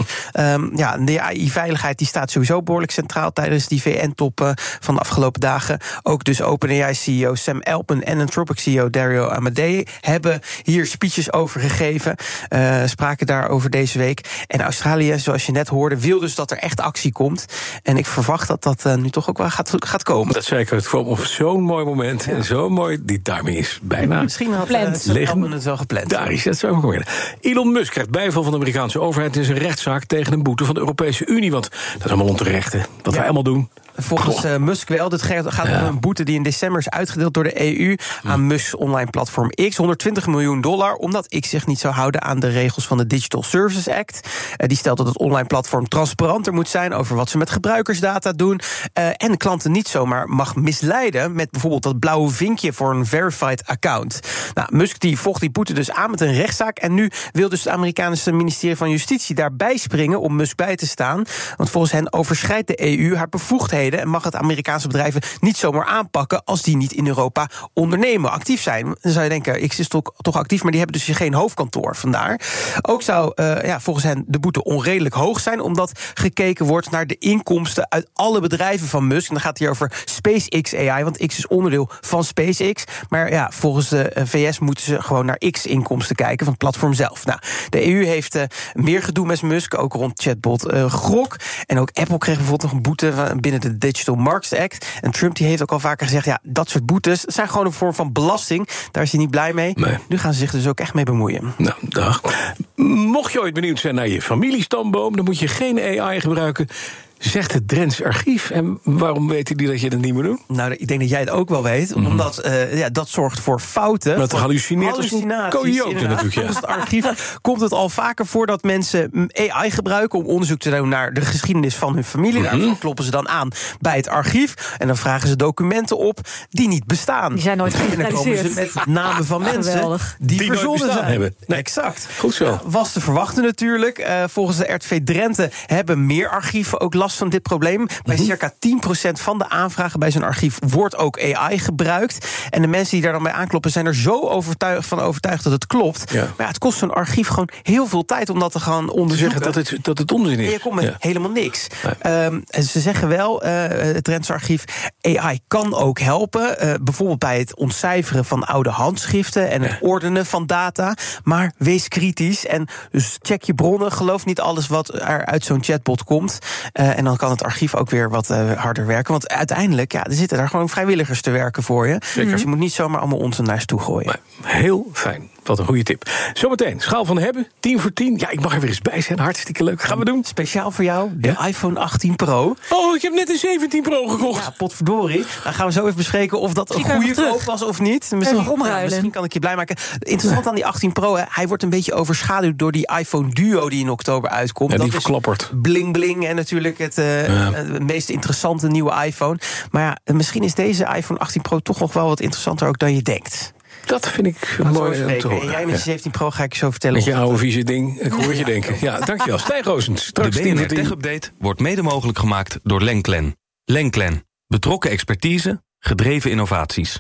De AI-veiligheid die staat sowieso behoorlijk centraal tijdens die VN-top van de afgelopen dagen. Ook dus OpenAI-CEO Sam Altman en Anthropic-CEO Dario Amodei hebben hier speeches over gegeven. Spraken daarover deze week. En Australië, zoals je net hoorde, wil dus dat er echt actie komt. En ik verwacht dat dat nu toch ook wel gaat komen. Dat zei ik, het kwam op zo'n mooi moment. En zo mooi, die timing is bijna misschien had Altman het wel gepland. Daar is het zo gebeurd. Elon Musk krijgt bijval van de Amerikaanse overheid in zijn rechtszaak tegen een boete van de Europese Unie. Want dat is allemaal onterecht, hè? Wat wij allemaal doen. Volgens Musk wel. Dit gaat om een boete die in december is uitgedeeld door de EU aan Musk's online platform X. $120 miljoen, omdat X zich niet zou houden aan de regels van de Digital Services Act. Die stelt dat het online platform transparanter moet zijn over wat ze met gebruikersdata doen. En klanten niet zomaar mag misleiden met bijvoorbeeld dat blauwe vinkje voor een verified account. Musk die vocht die boete dus aan met een rechtszaak. En nu wil dus het Amerikaanse ministerie van Justitie daarbij springen om Musk bij te staan. Want volgens hen overschrijdt de EU haar bevoegdheden en mag het Amerikaanse bedrijven niet zomaar aanpakken als die niet in Europa ondernemen, actief zijn. Dan zou je denken, X is toch actief, maar die hebben dus geen hoofdkantoor. Vandaar. Ook zou volgens hen de boete onredelijk hoog zijn, omdat gekeken wordt naar de inkomsten uit alle bedrijven van Musk. En dan gaat het hier over SpaceX AI, want X is onderdeel van SpaceX. Maar volgens de VS moeten ze gewoon naar X-inkomsten kijken van het platform zelf. De EU heeft meer gedoe met Musk, ook rond chatbot Grok. En ook Apple kreeg bijvoorbeeld nog een boete binnen de Digital Markets Act. En Trump die heeft ook al vaker gezegd, dat soort boetes zijn gewoon een vorm van belasting. Daar is hij niet blij mee. Nee. Nu gaan ze zich dus ook echt mee bemoeien. Nou, dag. Mocht je ooit benieuwd zijn naar je familiestamboom, dan moet je geen AI gebruiken, zegt het Drents Archief. En waarom weten die dat je dat niet moet doen? Nou, ik denk dat jij het ook wel weet. Omdat dat zorgt voor fouten. Dat hallucineert als een coyote natuurlijk. Volgens het archief komt het al vaker voor dat mensen AI gebruiken om onderzoek te doen naar de geschiedenis van hun familie. Daarvoor kloppen ze dan aan bij het archief. En dan vragen ze documenten op die niet bestaan. Die zijn nooit geïnventariseerd. En dan komen ze met namen van mensen die verzonnen zijn. Hebben. Nee. Exact. Goed zo. Was te verwachten natuurlijk. Volgens de RTV Drenthe hebben meer archieven ook last van dit probleem. Bij circa 10% van de aanvragen bij zo'n archief wordt ook AI gebruikt. En de mensen die daar dan bij aankloppen zijn er zo overtuigd dat het klopt. Ja. Maar het kost zo'n archief gewoon heel veel tijd om dat te gaan onderzoeken. Dat het onzin is. En je komt met helemaal niks. En ze zeggen wel, het Drentse Archief, AI kan ook helpen. Bijvoorbeeld bij het ontcijferen van oude handschriften en het ordenen van data. Maar wees kritisch en dus check je bronnen. Geloof niet alles wat er uit zo'n chatbot komt. En dan kan het archief ook weer wat harder werken. Want uiteindelijk, er zitten daar gewoon vrijwilligers te werken voor je. Zeker. Dus je moet niet zomaar allemaal onzin naar ze toe gooien. Nee, heel fijn. Wat een goede tip. Zometeen, schaal van hebben, 10 voor 10. Ja, ik mag er weer eens bij zijn. Hartstikke leuk. Gaan we doen. Speciaal voor jou, de iPhone 18 Pro. Oh, ik heb net een 17 Pro gekocht. Ja, potverdorie. Dan gaan we zo even bespreken of dat een goede koop was of niet. Misschien kan ik je blij maken. Interessant aan die 18 Pro, hij wordt een beetje overschaduwd door die iPhone Duo die in oktober uitkomt. Ja, die dat verklappert. Is bling bling en natuurlijk het meest interessante nieuwe iPhone. Maar misschien is deze iPhone 18 Pro toch nog wel wat interessanter ook dan je denkt. Dat vind ik mooi om te horen. En jij met je 17 Pro ga ik je zo vertellen. Met je oude vieze ding. Ik hoor je denken. Ja, dankjewel. Stijn Roosens. De BNR Tech Update wordt mede mogelijk gemaakt door Lenklen. Lenklen. Betrokken expertise, gedreven innovaties.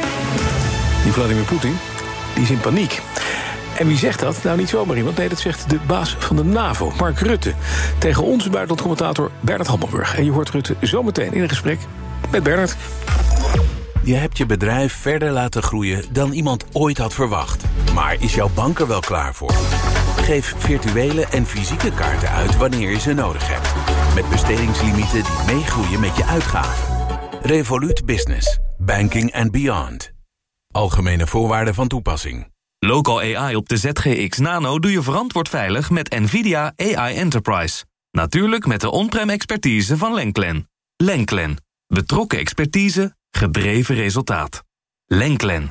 Die Vladimir Poetin, die is in paniek. En wie zegt dat? Nou, niet zomaar iemand. Nee, dat zegt de baas van de NAVO, Mark Rutte. Tegen onze buitenlandcommentator Bernard Hammelburg. En je hoort Rutte zometeen in een gesprek met Bernard. Je hebt je bedrijf verder laten groeien dan iemand ooit had verwacht. Maar is jouw bank er wel klaar voor? Geef virtuele en fysieke kaarten uit wanneer je ze nodig hebt. Met bestedingslimieten die meegroeien met je uitgaven. Revolut Business. Banking and beyond. Algemene voorwaarden van toepassing. Local AI op de ZGX Nano doe je verantwoord veilig met NVIDIA AI Enterprise. Natuurlijk met de on-prem expertise van Lenklen. Lenklen. Betrokken expertise, gedreven resultaat. Lenklen.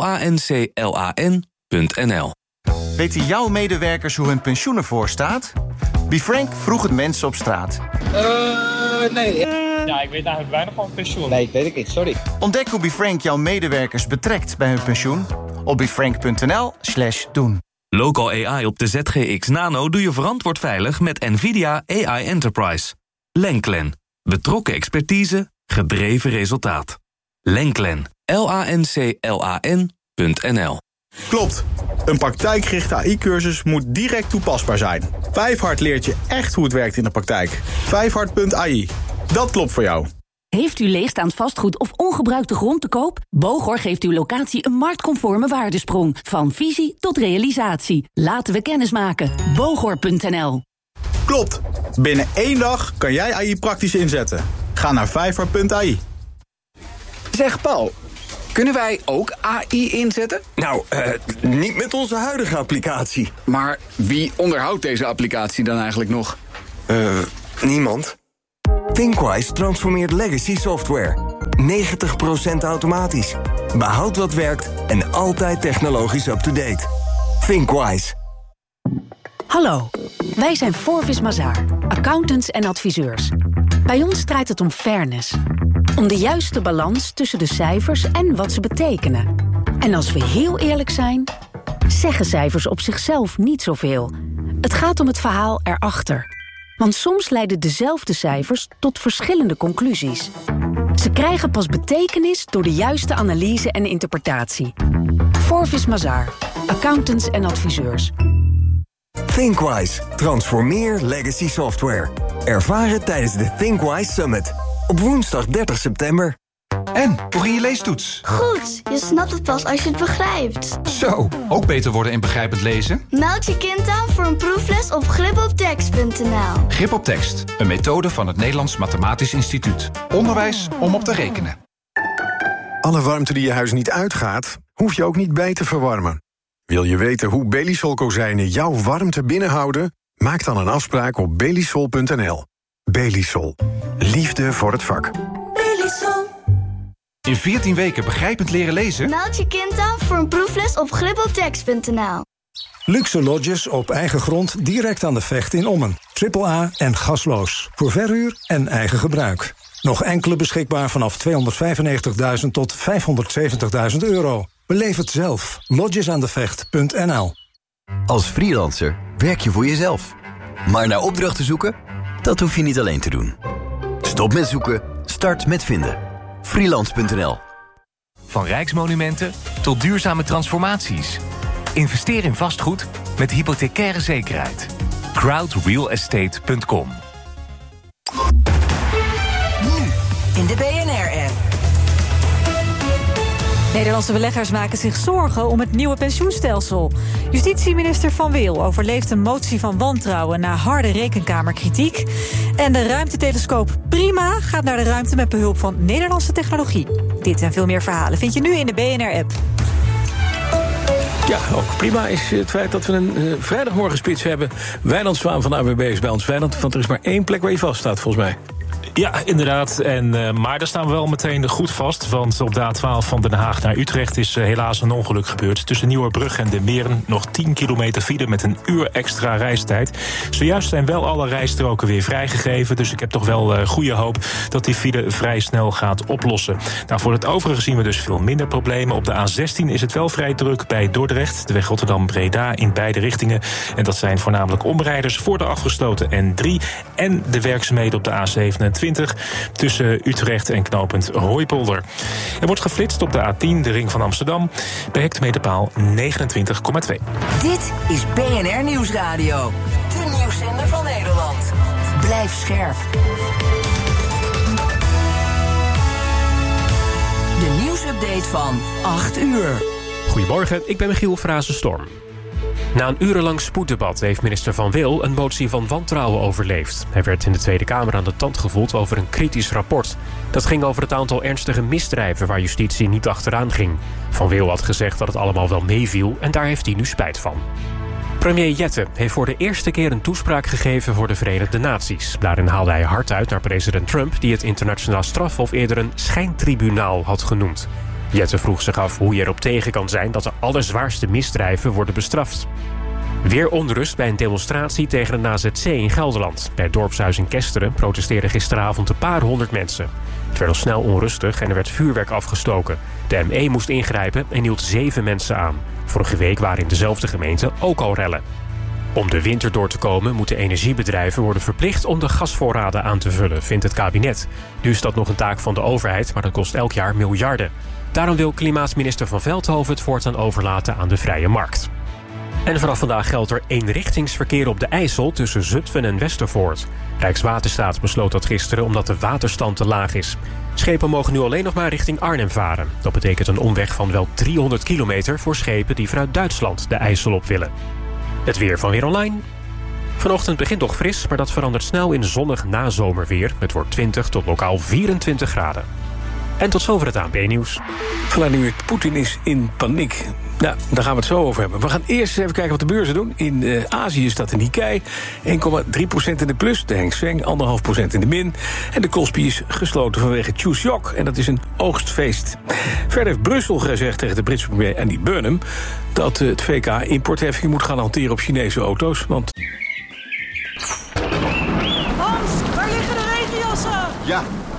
LANCLAN.nl. Weten jouw medewerkers hoe hun pensioen ervoor staat? BeFrank vroeg het mensen op straat. Nee. Ja, ik weet eigenlijk weinig van pensioen. Nee, weet ik niet, sorry. Ontdek hoe BeFrank jouw medewerkers betrekt bij hun pensioen op befrank.nl/doen. Local AI op de ZGX Nano doe je verantwoord veilig met NVIDIA AI Enterprise. Lenklen. Betrokken expertise, gedreven resultaat. Lenklen. LANCLAN.nl. Klopt. Een praktijkgerichte AI-cursus moet direct toepasbaar zijn. Vijfhart leert je echt hoe het werkt in de praktijk. Vijfhart.ai. Dat klopt voor jou. Heeft u leegstaand vastgoed of ongebruikte grond te koop? Bogor geeft uw locatie een marktconforme waardesprong. Van visie tot realisatie. Laten we kennis maken. Bogor.nl. Klopt. Binnen 1 dag kan jij AI praktisch inzetten. Ga naar vijfhart.ai. Zeg Paul, kunnen wij ook AI inzetten? Nou, niet met onze huidige applicatie. Maar wie onderhoudt deze applicatie dan eigenlijk nog? Niemand. ThinkWise transformeert legacy software. 90% automatisch. Behoud wat werkt en altijd technologisch up-to-date. ThinkWise. Hallo, wij zijn Forvis Mazars, accountants en adviseurs. Bij ons draait het om fairness. Om de juiste balans tussen de cijfers en wat ze betekenen. En als we heel eerlijk zijn, zeggen cijfers op zichzelf niet zoveel. Het gaat om het verhaal erachter. Want soms leiden dezelfde cijfers tot verschillende conclusies. Ze krijgen pas betekenis door de juiste analyse en interpretatie. Forvis Mazars, accountants en adviseurs. ThinkWise. Transformeer legacy software. Ervaar het tijdens de ThinkWise Summit. Op woensdag 30 september. En, hoe ging je leestoets? Goed, je snapt het pas als je het begrijpt. Zo, ook beter worden in begrijpend lezen? Meld je kind aan voor een proefles op gripoptekst.nl. Grip op tekst, een methode van het Nederlands Mathematisch Instituut. Onderwijs om op te rekenen. Alle warmte die je huis niet uitgaat, hoef je ook niet bij te verwarmen. Wil je weten hoe Belisol kozijnen jouw warmte binnenhouden? Maak dan een afspraak op belisol.nl. Belisol. Liefde voor het vak. Belisol. In 14 weken begrijpend leren lezen? Meld je kind aan voor een proefles op gripoptekst.nl. Luxe lodges op eigen grond direct aan de Vecht in Ommen. AAA en gasloos. Voor verhuur en eigen gebruik. Nog enkele beschikbaar vanaf 295.000 tot 570.000 euro. Beleef het zelf. Lodgesaandevecht.nl. Als freelancer werk je voor jezelf. Maar naar opdrachten zoeken? Dat hoef je niet alleen te doen. Stop met zoeken, start met vinden. Freelance.nl. Van rijksmonumenten tot duurzame transformaties. Investeer in vastgoed met hypothecaire zekerheid. crowdrealestate.com. Nu in de BNR-app. Nederlandse beleggers maken zich zorgen om het nieuwe pensioenstelsel. Justitieminister Van Wil overleeft een motie van wantrouwen na harde rekenkamerkritiek. En de ruimtetelescoop Prima gaat naar de ruimte met behulp van Nederlandse technologie. Dit en veel meer verhalen vind je nu in de BNR-app. Ja, ook prima is het feit dat we een vrijdagmorgenspits hebben. Wijnand Zwaan van de AWB is bij ons. Wijnand, want er is maar 1 plek waar je vast staat, volgens mij. Ja, inderdaad. Maar daar staan we wel meteen goed vast. Want op de A12 van Den Haag naar Utrecht is helaas een ongeluk gebeurd. Tussen Nieuwerbrug en De Meren nog 10 kilometer file met een uur extra reistijd. Zojuist zijn wel alle rijstroken weer vrijgegeven. Dus ik heb toch wel goede hoop dat die file vrij snel gaat oplossen. Nou, voor het overige zien we dus veel minder problemen. Op de A16 is het wel vrij druk bij Dordrecht. De weg Rotterdam-Breda in beide richtingen. En dat zijn voornamelijk omrijders voor de afgesloten N3. En de werkzaamheden op de A27 tussen Utrecht en knooppunt Hooipolder. Er wordt geflitst op de A10, de ring van Amsterdam, bij hectometerpaal 29,2. Dit is BNR Nieuwsradio. De nieuwszender van Nederland. Blijf scherp. De nieuwsupdate van 8 uur. Goedemorgen, ik ben Michiel Frazenstorm. Na een urenlang spoeddebat heeft minister Van Wil een motie van wantrouwen overleefd. Hij werd in de Tweede Kamer aan de tand gevoeld over een kritisch rapport. Dat ging over het aantal ernstige misdrijven waar justitie niet achteraan ging. Van Wil had gezegd dat het allemaal wel meeviel en daar heeft hij nu spijt van. Premier Jette heeft voor de eerste keer een toespraak gegeven voor de Verenigde Naties. Daarin haalde hij hard uit naar president Trump, die het internationaal strafhof eerder een schijntribunaal had genoemd. Jette vroeg zich af hoe je erop tegen kan zijn dat de allerzwaarste misdrijven worden bestraft. Weer onrust bij een demonstratie tegen een AZC in Gelderland. Bij het dorpshuis in Kesteren protesteerden gisteravond een paar honderd mensen. Het werd al snel onrustig en er werd vuurwerk afgestoken. De ME moest ingrijpen en hield 7 mensen aan. Vorige week waren in dezelfde gemeente ook al rellen. Om de winter door te komen moeten energiebedrijven worden verplicht om de gasvoorraden aan te vullen, vindt het kabinet. Nu is dat nog een taak van de overheid, maar dat kost elk jaar miljarden. Daarom wil klimaatminister Van Veldhoven het voortaan overlaten aan de vrije markt. En vanaf vandaag geldt er eenrichtingsverkeer op de IJssel tussen Zutphen en Westervoort. Rijkswaterstaat besloot dat gisteren omdat de waterstand te laag is. Schepen mogen nu alleen nog maar richting Arnhem varen. Dat betekent een omweg van wel 300 kilometer voor schepen die vanuit Duitsland de IJssel op willen. Het weer van Weer Online. Vanochtend begint nog fris, maar dat verandert snel in zonnig nazomerweer. Het wordt 20 tot lokaal 24 graden. En tot zover het ANP-nieuws. Vladimir Poetin is in paniek. Nou, daar gaan we het zo over hebben. We gaan eerst even kijken wat de beurzen doen. In Azië staat de Nikkei 1,3% in de plus. De Hang Seng 1,5% in de min. En de Kospi is gesloten vanwege Chuseok. En dat is een oogstfeest. Verder heeft Brussel gezegd tegen de Britse premier Andy Burnham dat het VK importheffing moet gaan hanteren op Chinese auto's. Want Hans, waar liggen de regenjassen? Ja.